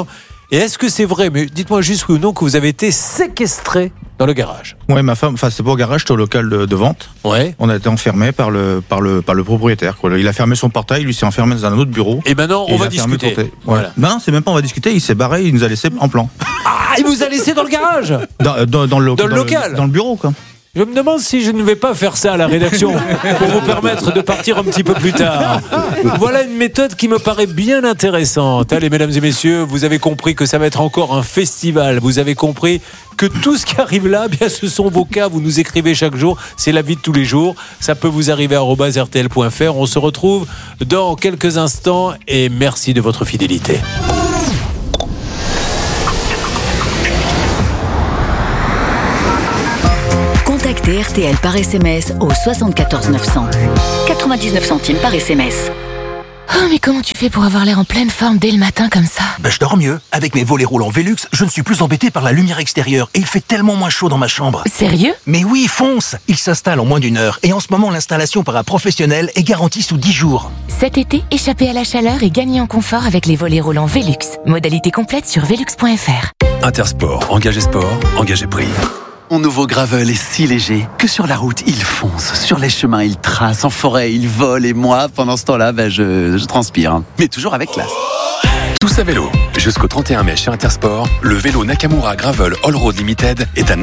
Et est-ce que c'est vrai, mais dites-moi juste oui ou non, que vous avez été séquestré dans le garage? Ouais, ma femme, c'est pas au garage, c'était au local de vente. Ouais. On a été enfermé par le propriétaire, quoi. Il a fermé son portail, lui s'est enfermé dans un autre bureau. Et maintenant, on va discuter. Voilà. Non, c'est même pas on va discuter, il s'est barré, il nous a laissé en plan. Ah, il vous a laissé dans le garage? Dans le local. Dans le bureau, quoi. Je me demande si je ne vais pas faire ça à la rédaction pour vous permettre de partir un petit peu plus tard. Voilà une méthode qui me paraît bien intéressante. Allez, mesdames et messieurs, vous avez compris que ça va être encore un festival. Vous avez compris que tout ce qui arrive là, bien, ce sont vos cas. Vous nous écrivez chaque jour. C'est la vie de tous les jours. Ça peut vous arriver à @rtl.fr. On se retrouve dans quelques instants et merci de votre fidélité. Contactez RTL par SMS au 74 900. 99 centimes par SMS. Oh, mais comment tu fais pour avoir l'air en pleine forme dès le matin comme ça? Je dors mieux. Avec mes volets roulants Velux, je ne suis plus embêté par la lumière extérieure et il fait tellement moins chaud dans ma chambre. Sérieux? Mais oui, fonce! Il s'installe en moins d'1 heure et en ce moment, l'installation par un professionnel est garantie sous 10 jours. Cet été, échappez à la chaleur et gagnez en confort avec les volets roulants Velux. Modalité complète sur velux.fr. Intersport, engagé sport, engagé prix. Mon nouveau Gravel est si léger que sur la route, il fonce. Sur les chemins, il trace. En forêt, il vole. Et moi, pendant ce temps-là, je transpire. Mais toujours avec classe. Tous à vélo. Jusqu'au 31 mai chez Intersport, le vélo Nakamura Gravel All Road Limited est à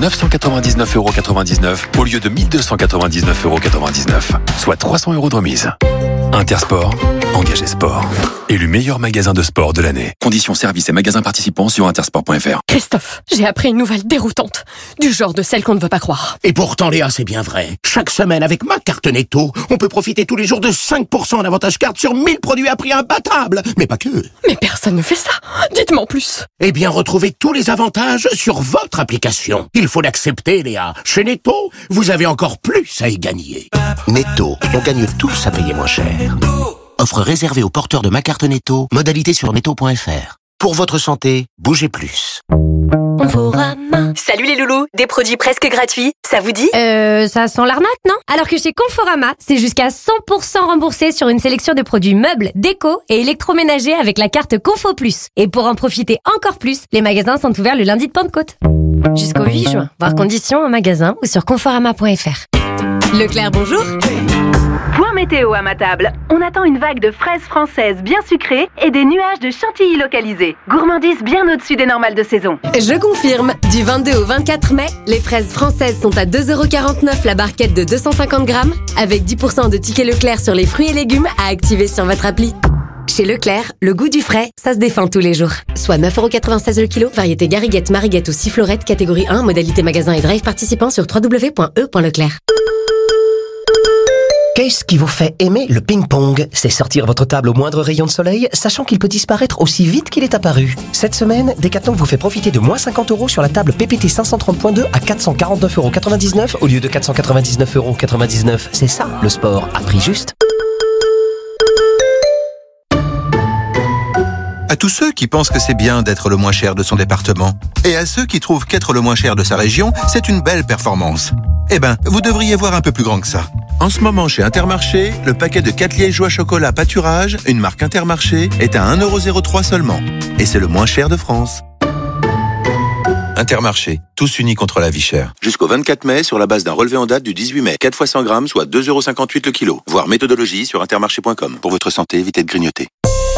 999,99€ au lieu de 1299,99€. Soit 300€ de remise. Intersport, engagé sport. Élu meilleur magasin de sport de l'année. Conditions services et magasins participants sur intersport.fr. Christophe, j'ai appris une nouvelle déroutante. Du genre de celle qu'on ne veut pas croire. Et pourtant, Léa, c'est bien vrai. Chaque semaine, avec ma carte Netto, on peut profiter tous les jours de 5% d'avantage carte sur 1000 produits à prix imbattable. Mais pas que. Mais personne ne fait ça. Dites-moi en plus. Eh bien, retrouvez tous les avantages sur votre application. Il faut l'accepter, Léa. Chez Netto, vous avez encore plus à y gagner. Netto, on gagne tous à payer moins cher. Offre réservée aux porteurs de ma carte Netto. Modalité sur netto.fr. Pour votre santé, bougez plus. Conforama. Salut les loulous, des produits presque gratuits, ça vous dit? Ça sent l'arnaque, non? Alors que chez Conforama, c'est jusqu'à 100% remboursé sur une sélection de produits meubles, déco et électroménagers avec la carte Confo Plus. Et pour en profiter encore plus, les magasins sont ouverts le lundi de Pentecôte. Jusqu'au 8 juin. Voir conditions en magasin ou sur conforama.fr. Leclerc, bonjour. Point météo à ma table. On attend une vague de fraises françaises bien sucrées et des nuages de chantilly localisés. Gourmandise bien au-dessus des normales de saison. Je confirme, du 22 au 24 mai, les fraises françaises sont à 2,49€ la barquette de 250 grammes, avec 10% de tickets Leclerc sur les fruits et légumes à activer sur votre appli. Chez Leclerc, le goût du frais, ça se défend tous les jours. Soit 9,96€ le kilo, variété Gariguette, Mariguette ou Sifflorette, catégorie 1, modalité magasin et drive participant sur www.e.leclerc. Qu'est-ce qui vous fait aimer le ping-pong? C'est sortir votre table au moindre rayon de soleil, sachant qu'il peut disparaître aussi vite qu'il est apparu. Cette semaine, Decathlon vous fait profiter de moins 50€ sur la table PPT 530.2 à 449,99€ au lieu de 499,99€. C'est ça, le sport à prix juste. À tous ceux qui pensent que c'est bien d'être le moins cher de son département, et à ceux qui trouvent qu'être le moins cher de sa région, c'est une belle performance. Eh ben, vous devriez voir un peu plus grand que ça. En ce moment, chez Intermarché, le paquet de 4 liégeois chocolat pâturage, une marque Intermarché, est à 1,03€ seulement. Et c'est le moins cher de France. Intermarché, tous unis contre la vie chère. Jusqu'au 24 mai, sur la base d'un relevé en date du 18 mai. 4 fois 100 grammes, soit 2,58€ le kilo. Voir méthodologie sur intermarché.com. Pour votre santé, évitez de grignoter.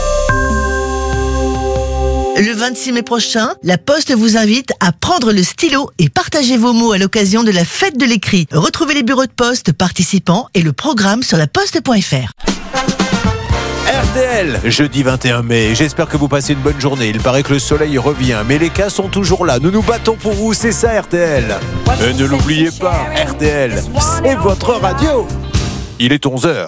Le 26 mai prochain, La Poste vous invite à prendre le stylo et partager vos mots à l'occasion de la fête de l'écrit. Retrouvez les bureaux de poste participants et le programme sur laposte.fr. RTL, jeudi 21 mai. J'espère que vous passez une bonne journée. Il paraît que le soleil revient, mais les cas sont toujours là. Nous nous battons pour vous, c'est ça RTL. Et ne l'oubliez pas, RTL, c'est votre radio. Il est 11h.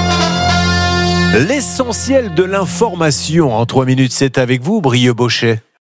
L'essentiel de l'information en 3 minutes, c'est avec vous, Brieux Bochet.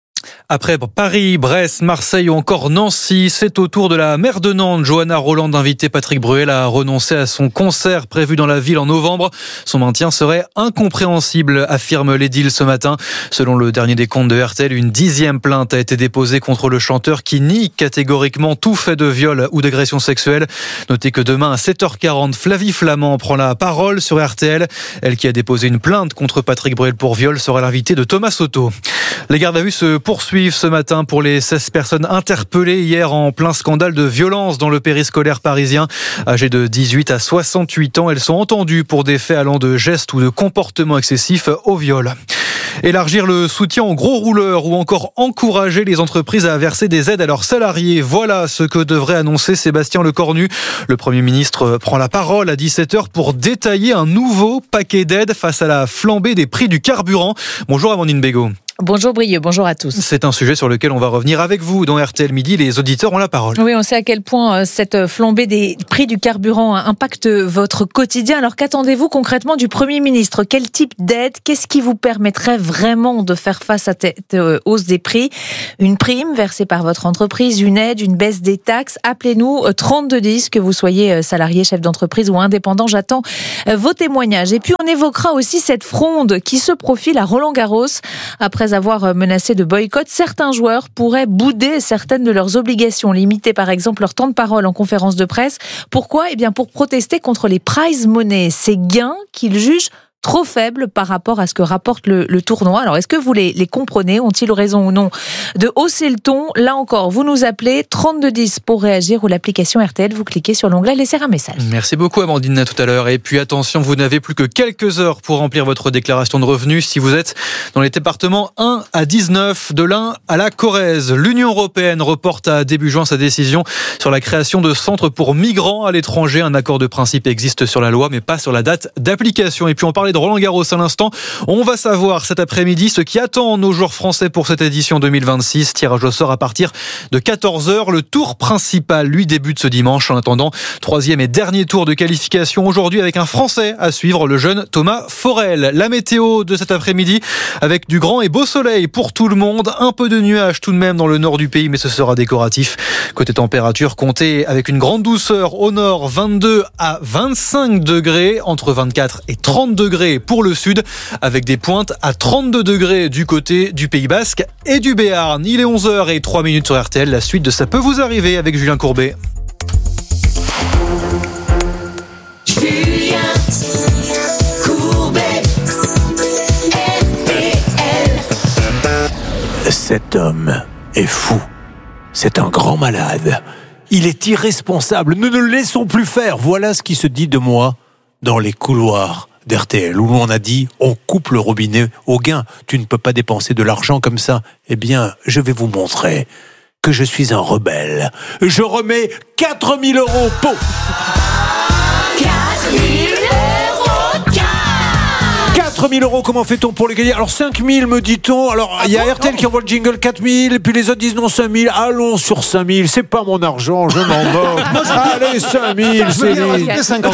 Après Paris, Brest, Marseille ou encore Nancy, c'est au tour de la maire de Nantes, Johanna Roland, d'inviter Patrick Bruel à renoncer à son concert prévu dans la ville en novembre. Son maintien serait incompréhensible, affirme l'édile ce matin. Selon le dernier décompte de RTL, une 10e plainte a été déposée contre le chanteur qui nie catégoriquement tout fait de viol ou d'agression sexuelle. Notez que demain à 7h40, Flavie Flament prend la parole sur RTL. Elle qui a déposé une plainte contre Patrick Bruel pour viol sera l'invitée de Thomas Soto. Les gardes à vue se poursuivent ce matin pour les 16 personnes interpellées hier en plein scandale de violence dans le périscolaire parisien. Âgées de 18 à 68 ans, elles sont entendues pour des faits allant de gestes ou de comportements excessifs au viol. Élargir le soutien aux gros rouleurs ou encore encourager les entreprises à verser des aides à leurs salariés. Voilà ce que devrait annoncer Sébastien Lecornu. Le Premier ministre prend la parole à 17h pour détailler un nouveau paquet d'aides face à la flambée des prix du carburant. Bonjour Amandine Bégaud. Bonjour Brieux, bonjour à tous. C'est un sujet sur lequel on va revenir avec vous dans RTL Midi. Les auditeurs ont la parole. Oui, on sait à quel point cette flambée des prix du carburant impacte votre quotidien. Alors qu'attendez-vous concrètement du Premier ministre ? Quel type d'aide ? Qu'est-ce qui vous permettrait vraiment de faire face à cette hausse des prix ? Une prime versée par votre entreprise, une aide, une baisse des taxes ? Appelez-nous 3210, que vous soyez salarié, chef d'entreprise ou indépendant. J'attends vos témoignages. Et puis on évoquera aussi cette fronde qui se profile à Roland-Garros. Après avoir menacé de boycott, certains joueurs pourraient bouder certaines de leurs obligations, limiter par exemple leur temps de parole en conférence de presse. Pourquoi ? Eh bien pour protester contre les prize money, ces gains qu'ils jugent trop faibles par rapport à ce que rapporte le tournoi. Alors, est-ce que vous les comprenez ? Ont-ils raison ou non de hausser le ton ? Là encore, vous nous appelez 3210 pour réagir ou l'application RTL, vous cliquez sur l'onglet « Laisser un message ». Merci beaucoup Amandine, à tout à l'heure. Et puis attention, vous n'avez plus que quelques heures pour remplir votre déclaration de revenus si vous êtes dans les départements 1 à 19, de l'Ain à la Corrèze. L'Union européenne reporte à début juin sa décision sur la création de centres pour migrants à l'étranger. Un accord de principe existe sur la loi, mais pas sur la date d'application. Et puis on parlait de Roland-Garros à l'instant. On va savoir cet après-midi ce qui attend nos joueurs français pour cette édition 2026. Tirage au sort à partir de 14h. Le tour principal, lui, débute ce dimanche. En attendant, 3e et dernier tour de qualification aujourd'hui avec un Français à suivre, le jeune Thomas Forel. La météo de cet après-midi avec du grand et beau soleil pour tout le monde. Un peu de nuages tout de même dans le nord du pays, mais ce sera décoratif. Côté température, comptez avec une grande douceur au nord, 22 à 25 degrés, entre 24 et 30 degrés pour le sud, avec des pointes à 32 degrés du côté du Pays Basque et du Béarn. Il est 11h03 sur RTL. La suite de Ça peut vous arriver avec Julien Courbet. Julien Courbet, RTL. Cet homme est fou. C'est un grand malade. Il est irresponsable. Nous ne le laissons plus faire. Voilà ce qui se dit de moi dans les couloirs d'RTL, où on a dit on coupe le robinet au gain. Tu ne peux pas dépenser de l'argent comme ça. Eh bien, je vais vous montrer que je suis un rebelle. Je remets 4 000 € pour... 4 000 €. 4 000 €, comment fait-on pour les gagner ? Alors 5 000 me dit-on. Alors il y a RTL qui envoie le jingle 4 000, et puis les autres disent non 5 000. Allons sur 5 000, c'est pas mon argent, je m'en moque. Allez 5 000, c'est lui. 50 €.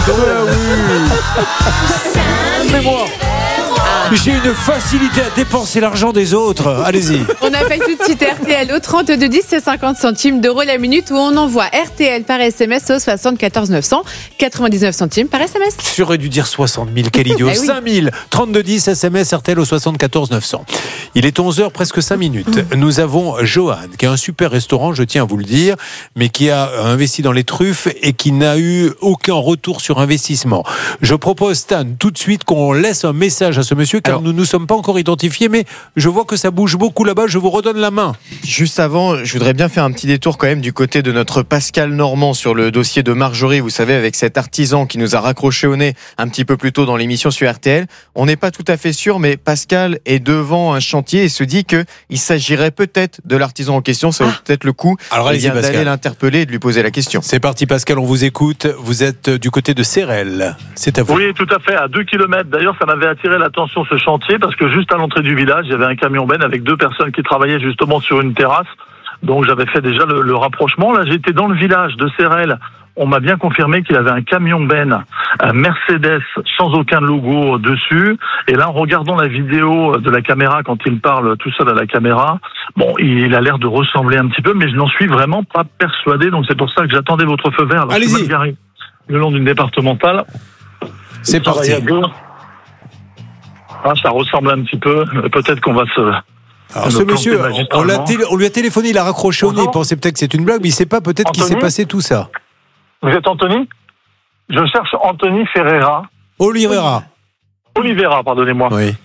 Mais moi, j'ai une facilité à dépenser l'argent des autres. Allez-y. On appelle tout de suite RTL au 3210, c'est 50 centimes d'euros la minute, où on envoie RTL par SMS au 74 900, 99 centimes par SMS. J'aurais dû dire 60 000, quel idiot. 5 000, 3210, SMS RTL au 74 900. Il est 11h, presque 5 minutes. Nous avons Johan, qui a un super restaurant, je tiens à vous le dire, mais qui a investi dans les truffes et qui n'a eu aucun retour sur investissement. Je propose, Stan, tout de suite qu'on laisse un message à ce monsieur, car nous ne sommes pas encore identifiés, mais je vois que ça bouge beaucoup là-bas. Je vous redonne la main. Juste avant, je voudrais bien faire un petit détour quand même du côté de notre Pascal Normand sur le dossier de Marjorie. Vous savez, avec cet artisan qui nous a raccroché au nez un petit peu plus tôt dans l'émission sur RTL. On n'est pas tout à fait sûr, mais Pascal est devant un chantier et se dit qu'il s'agirait peut-être de l'artisan en question. Ça vaut peut-être le coup d'aller l'interpeller et de lui poser la question. C'est parti Pascal, on vous écoute. Vous êtes du côté de Sérel. C'est à vous. Oui, tout à fait, à 2 km. D'ailleurs, ça m'avait attiré l'attention ce chantier parce que juste à l'entrée du village, il y avait un camion benne avec 2 personnes qui travaillaient justement sur une terrasse. Donc j'avais fait déjà le rapprochement. Là, j'étais dans le village de Sérel on m'a bien confirmé qu'il avait un camion Ben, un Mercedes sans aucun logo dessus. Et là, en regardant la vidéo de la caméra, quand il parle tout seul à la caméra, bon, il a l'air de ressembler un petit peu, mais je n'en suis vraiment pas persuadé. Donc c'est pour ça que j'attendais votre feu vert. Alors, allez-y. Le long d'une départementale. C'est parti. Ça ressemble un petit peu. Peut-être qu'on va se... Alors ce monsieur, on lui a téléphoné, il a raccroché au nez, il pensait peut-être que c'est une blague, mais il ne sait pas peut-être qu'il s'est passé tout ça. Vous êtes Anthony ? Je cherche Anthony Ferreira. Oliveira, pardonnez-moi. Oui.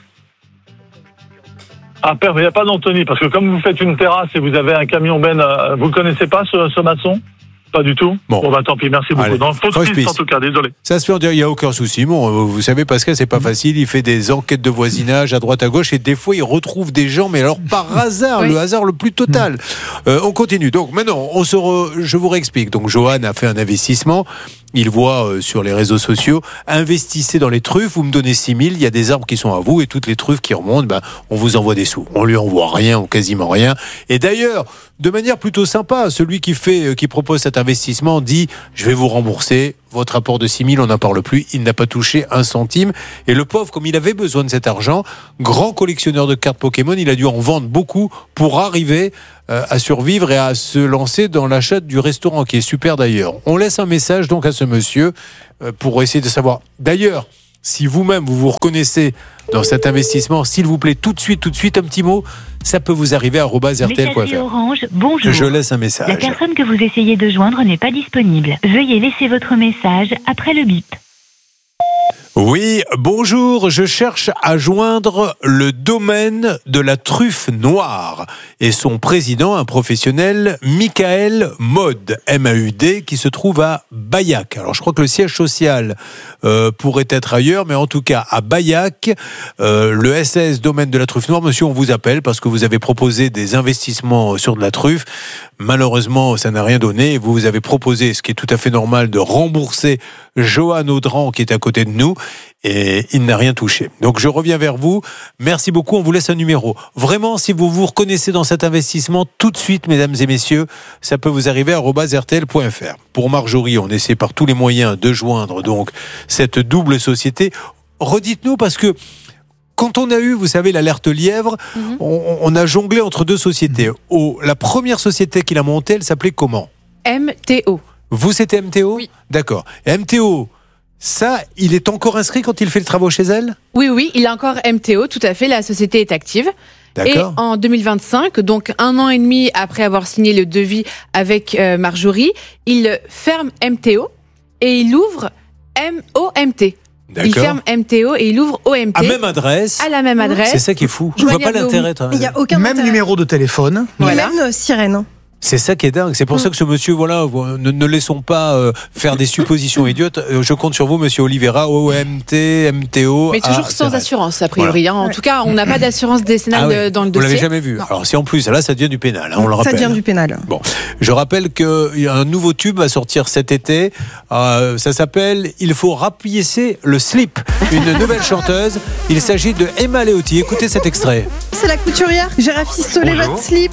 Ah, père, mais il n'y a pas d'Anthony, parce que comme vous faites une terrasse et vous avez un camion Ben, vous ne connaissez pas ce maçon ? Pas du tout. Bon, tant pis, merci beaucoup. Allez, Dans fausse piste, en tout cas, désolé. Ça se fait en dire, il n'y a aucun souci. Bon, vous savez, Pascal, c'est pas facile. Il fait des enquêtes de voisinage à droite, à gauche, et des fois, il retrouve des gens, mais alors par hasard, le hasard le plus total. On continue. Donc, maintenant, je vous réexplique. Donc, Johan a fait un investissement. Il voit sur les réseaux sociaux, investissez dans les truffes, vous me donnez 6 000, il y a des arbres qui sont à vous et toutes les truffes qui remontent, on vous envoie des sous. On lui envoie rien ou quasiment rien. Et d'ailleurs, de manière plutôt sympa, celui qui propose cet investissement dit, je vais vous rembourser votre apport de 6 000, on n'en parle plus, il n'a pas touché un centime. Et le pauvre, comme il avait besoin de cet argent, grand collectionneur de cartes Pokémon, il a dû en vendre beaucoup pour arriver à survivre et à se lancer dans l'achat du restaurant, qui est super d'ailleurs. On laisse un message donc à ce monsieur pour essayer de savoir. D'ailleurs, si vous-même vous reconnaissez dans cet investissement, s'il vous plaît, tout de suite, un petit mot, ça peut vous arriver à @rtl.fr. Orange, bonjour. Je laisse un message. La personne que vous essayez de joindre n'est pas disponible. Veuillez laisser votre message après le bip. Oui, bonjour, je cherche à joindre le domaine de la truffe noire et son président, un professionnel, Michael Maud, M-A-U-D, qui se trouve à Bayac. Alors je crois que le siège social pourrait être ailleurs, mais en tout cas à Bayac, le SS domaine de la truffe noire. Monsieur, on vous appelle parce que vous avez proposé des investissements sur de la truffe. Malheureusement, ça n'a rien donné. Vous avez proposé, ce qui est tout à fait normal, de rembourser Johan Audran, qui est à côté de nous, et il n'a rien touché. Donc je reviens vers vous. Merci beaucoup, on vous laisse un numéro. Vraiment, si vous vous reconnaissez dans cet investissement, tout de suite, mesdames et messieurs, ça peut vous arriver à @rtl.fr. Pour Marjorie, on essaie par tous les moyens de joindre donc cette double société. Redites-nous, parce que quand on a eu, vous savez, l'alerte lièvre, on a jonglé entre deux sociétés. La première société qu'il a montée, elle s'appelait comment ? MTO. Vous, c'était MTO ? Oui. D'accord. Et MTO, ça, il est encore inscrit quand il fait le travaux chez elle ? Oui, il a encore MTO, tout à fait. La société est active. D'accord. Et en 2025, donc 1 an et demi après avoir signé le devis avec Marjorie, il ferme MTO et il ouvre OMT. D'accord. Il ferme MTO et il ouvre OMT. À même adresse. À la même adresse. C'est ça qui est fou. Je vois pas l'intérêt. Il n'y a aucun même numéro de téléphone. Voilà. Même sirène. C'est ça qui est dingue. C'est pour ça que ce monsieur, ne laissons pas faire des suppositions idiotes. Je compte sur vous, monsieur Oliveira, OMT, MTO. Mais toujours sans assurance, a priori. Voilà. En tout cas, on n'a pas d'assurance décennale dans le dossier. Vous l'avez jamais vu. Non. Alors, si en plus, là, ça devient du pénal, on le rappelle. Ça devient du pénal. Bon. Je rappelle qu'un nouveau tube va sortir cet été. Ça s'appelle « Il faut rapiécer le slip ». Une nouvelle chanteuse. Il s'agit de Emma Leotti. Écoutez cet extrait. C'est la couturière. J'ai rafistolé votre slip.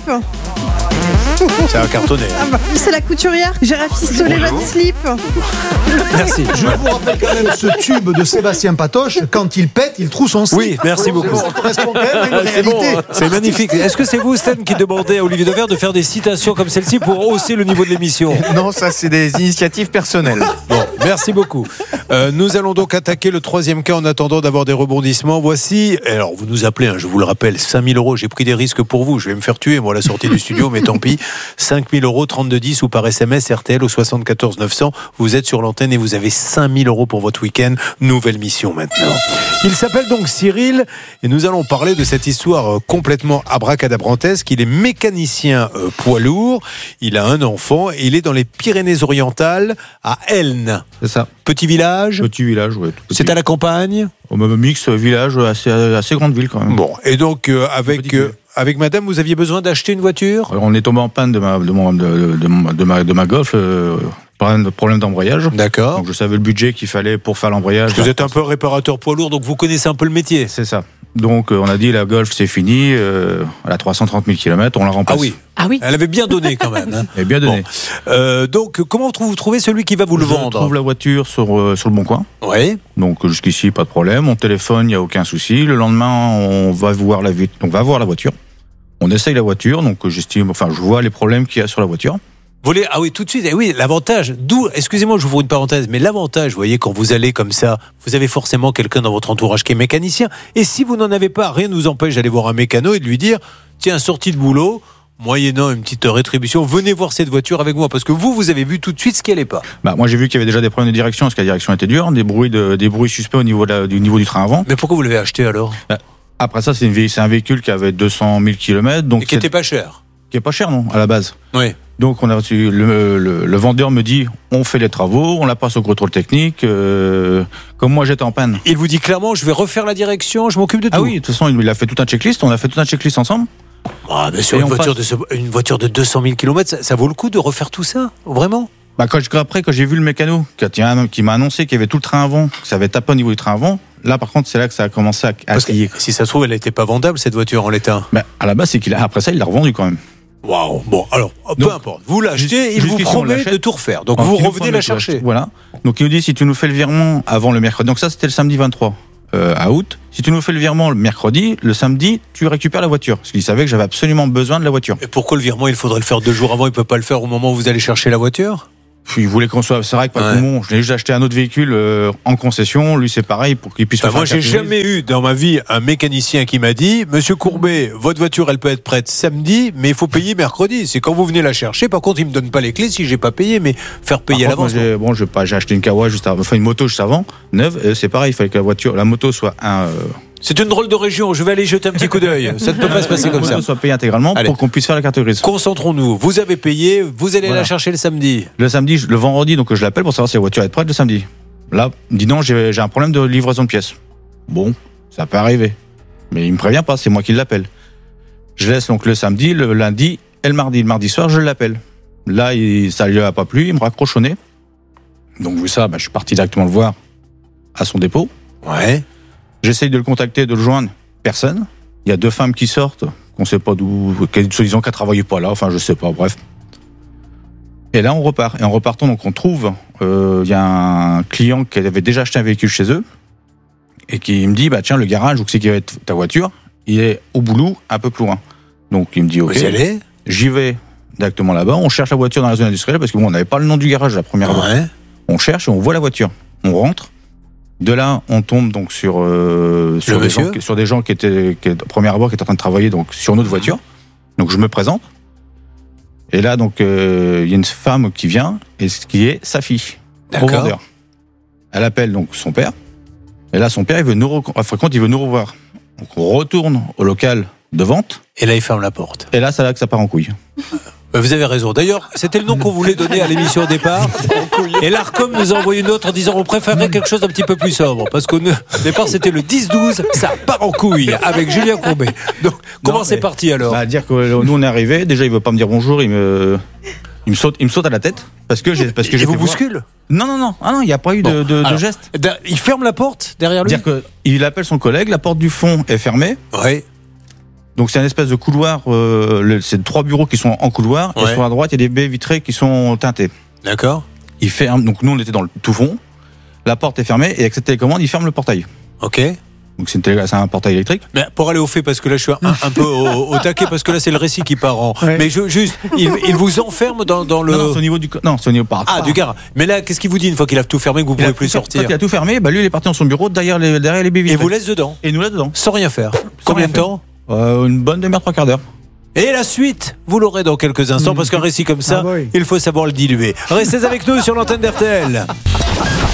Ça a cartonné. C'est la couturière. J'ai rafistolé votre slip. Merci. Je vous rappelle quand même ce tube de Sébastien Patoche. Quand il pète, il trouve son slip. Oui, merci beaucoup. Ça correspond quand même à une c'est réalité. bon, c'est magnifique. Est-ce que c'est vous, Stan, qui demandez à Olivier Devers de faire des citations comme celle-ci pour hausser le niveau de l'émission ? Non, ça c'est des initiatives personnelles. Bon, merci beaucoup. Nous allons donc attaquer le troisième cas en attendant d'avoir des rebondissements. Voici, alors vous nous appelez, je vous le rappelle, 5 000 €. J'ai pris des risques pour vous. Je vais me faire tuer, moi, à la sortie du studio, mais tant pis. 5 000 €, 3210 ou par SMS RTL au 74 900. Vous êtes sur l'antenne et vous avez 5 000 € pour votre week-end. Nouvelle mission maintenant. Il s'appelle donc Cyril et nous allons parler de cette histoire complètement abracadabrantesque. Il est mécanicien poids lourd. Il a un enfant et il est dans les Pyrénées-Orientales à Elne. C'est ça. Petit village. Petit village, oui. C'est à la campagne. Au même mix village, assez grande ville quand même. Bon, et donc avec madame, vous aviez besoin d'acheter une voiture ? Alors, on est tombé en panne de ma Golf, problème d'embrayage. D'accord. Donc je savais le budget qu'il fallait pour faire l'embrayage. Vous êtes un peu réparateur poids lourd, donc vous connaissez un peu le métier. C'est ça. Donc on a dit la Golf c'est fini, elle a 330 000 km, on la remplace. Ah oui. Elle avait bien donné quand même. Hein. Elle est bien donné. Bon. Donc comment vous trouvez celui qui va vous le vendre? Je trouve la voiture sur le Bon Coin. Oui. Donc jusqu'ici pas de problème, on téléphone, il n'y a aucun souci. Le lendemain on va voir la voiture. On essaye la voiture, donc je vois les problèmes qu'il y a sur la voiture. Ah oui, tout de suite. Et oui, l'avantage, excusez-moi, j'ouvre une parenthèse, mais l'avantage, vous voyez, quand vous allez comme ça, vous avez forcément quelqu'un dans votre entourage qui est mécanicien. Et si vous n'en avez pas, rien ne vous empêche d'aller voir un mécano et de lui dire, tiens, sortie de boulot, moyennant une petite rétribution, venez voir cette voiture avec moi, parce que vous avez vu tout de suite ce qu'elle n'est pas. Moi, j'ai vu qu'il y avait déjà des problèmes de direction, parce que la direction était dure, des bruits suspects au niveau du train avant. Mais pourquoi vous l'avez acheté alors? Après ça, c'est un véhicule qui avait 200 000 km. Donc et qui n'était pas cher. Qui n'est pas cher, non, à la base. Oui. Donc on a reçu le vendeur me dit on fait les travaux, on la passe au contrôle technique. Comme moi j'étais en panne. Il vous dit clairement je vais refaire la direction, je m'occupe de tout. Ah oui, de toute façon il a fait tout un checklist, on a fait tout un checklist ensemble. Ah, mais sur une voiture de 200 000 km, ça vaut le coup de refaire tout ça, vraiment? Quand j'ai vu le mécano qui m'a annoncé qu'il y avait tout le train avant, que ça avait tapé au niveau du train avant, là par contre c'est là que ça a commencé à crier. Si ça se trouve elle n'était pas vendable cette voiture en l'état. À la base après ça il l'a revendue quand même. Waouh. Bon, alors, peu importe. Vous l'achetez, il vous promet de tout refaire. Donc, vous revenez la chercher. Voilà. Donc, il nous dit, si tu nous fais le virement avant le mercredi. Donc, ça, c'était le samedi 23 août. Si tu nous fais le virement le mercredi, le samedi, tu récupères la voiture. Parce qu'il savait que j'avais absolument besoin de la voiture. Et pourquoi le virement, il faudrait le faire 2 jours avant? Il ne peut pas le faire au moment où vous allez chercher la voiture? Il voulait qu'on soit. C'est vrai que pas tout le monde. J'ai acheté un autre véhicule en concession. Lui, c'est pareil pour qu'il puisse. Moi, j'ai jamais eu dans ma vie un mécanicien qui m'a dit Monsieur Courbet, votre voiture, elle peut être prête samedi, mais il faut payer mercredi. C'est quand vous venez la chercher. Par contre, il me donne pas les clés si j'ai pas payé, mais faire payer à l'avance. J'ai acheté une Kawa une moto juste avant, neuve. C'est pareil. Il fallait que la moto soit C'est une drôle de région, je vais aller jeter un petit coup d'œil. Ça ne peut pas se passer comme ça. Soit payé intégralement pour qu'on puisse faire la carte grise. Concentrons-nous. Vous avez payé, vous allez la chercher le samedi. Le samedi, le vendredi, donc je l'appelle pour savoir si la voiture est prête le samedi. Là, il dit non, j'ai un problème de livraison de pièces. Bon, ça peut arriver. Mais il me prévient pas, c'est moi qui l'appelle. Je laisse donc le samedi, le lundi et le mardi. Le mardi soir, je l'appelle. Là, ça lui a pas plu, il me raccroche au nez. Donc, vu ça, je suis parti directement le voir à son dépôt. Ouais. J'essaye de le contacter, de le joindre. Personne. Il y a 2 femmes qui sortent, qu'on sait pas d'où, soi-disant qu'elles travaillaient pas là, enfin je sais pas, bref. Et là on repart. Et en repartant, donc on trouve, il y a un client qui avait déjà acheté un véhicule chez eux, et qui me dit, tiens, le garage où c'est qu'il va être ta voiture, il est au boulot, un peu plus loin. Donc il me dit, ok. Vous y allez ? J'y vais directement là-bas, on cherche la voiture dans la zone industrielle, parce que on n'avait pas le nom du garage la première fois. On cherche et on voit la voiture. On rentre. De là, on tombe donc sur des gens qui étaient premier abord qui étaient en train de travailler donc sur notre voiture. Donc je me présente. Et là donc il y a une femme qui vient et ce qui est sa fille. Au vendeur. Elle appelle donc son père. Et là son père il veut nous revoir. Donc on retourne au local de vente. Et là il ferme la porte. Et là c'est là que ça part en couille. Vous avez raison. D'ailleurs, c'était le nom qu'on voulait donner à l'émission au départ. Et l'Arcom nous a envoyé une autre en disant on préférait quelque chose d'un petit peu plus sobre. Parce qu'au départ, c'était le 10-12, ça part en couille avec Julien Courbet. Donc, comment c'est parti alors? Dire que nous on est arrivé, déjà il veut pas me dire bonjour, il me saute à la tête. Parce que j'ai vous bouscule? Non. Ah non, il n'y a pas eu de geste. Il ferme la porte derrière lui? C'est-à-dire qu'il appelle son collègue, la porte du fond est fermée. Oui. Donc c'est un espèce de couloir, c'est 3 bureaux qui sont en couloir, et sur la droite il y a des baies vitrées qui sont teintées. D'accord. Il ferme, donc nous on était dans le tout fond, la porte est fermée, et avec cette télécommande il ferme le portail. Ok. Donc c'est un portail électrique. Mais pour aller au fait, parce que là je suis un peu au taquet, parce que là c'est le récit qui part en... Mais juste, il vous enferme dans le... Non, c'est au niveau du... Non, c'est au niveau par... du garage. Mais là, qu'est-ce qu'il vous dit une fois qu'il a tout fermé, que vous ne pouvez plus sortir? Quand il a tout fermé, lui il est parti dans son bureau, derrière les baies vitrées. Et vous laisse dedans? Et nous laisse dedans. Sans rien faire. Combien de temps? Une bonne demi-heure, 3/4 d'heure. Et la suite, vous l'aurez dans quelques instants, parce qu'un récit comme ça, il faut savoir le diluer. Restez avec nous sur l'antenne d'RTL.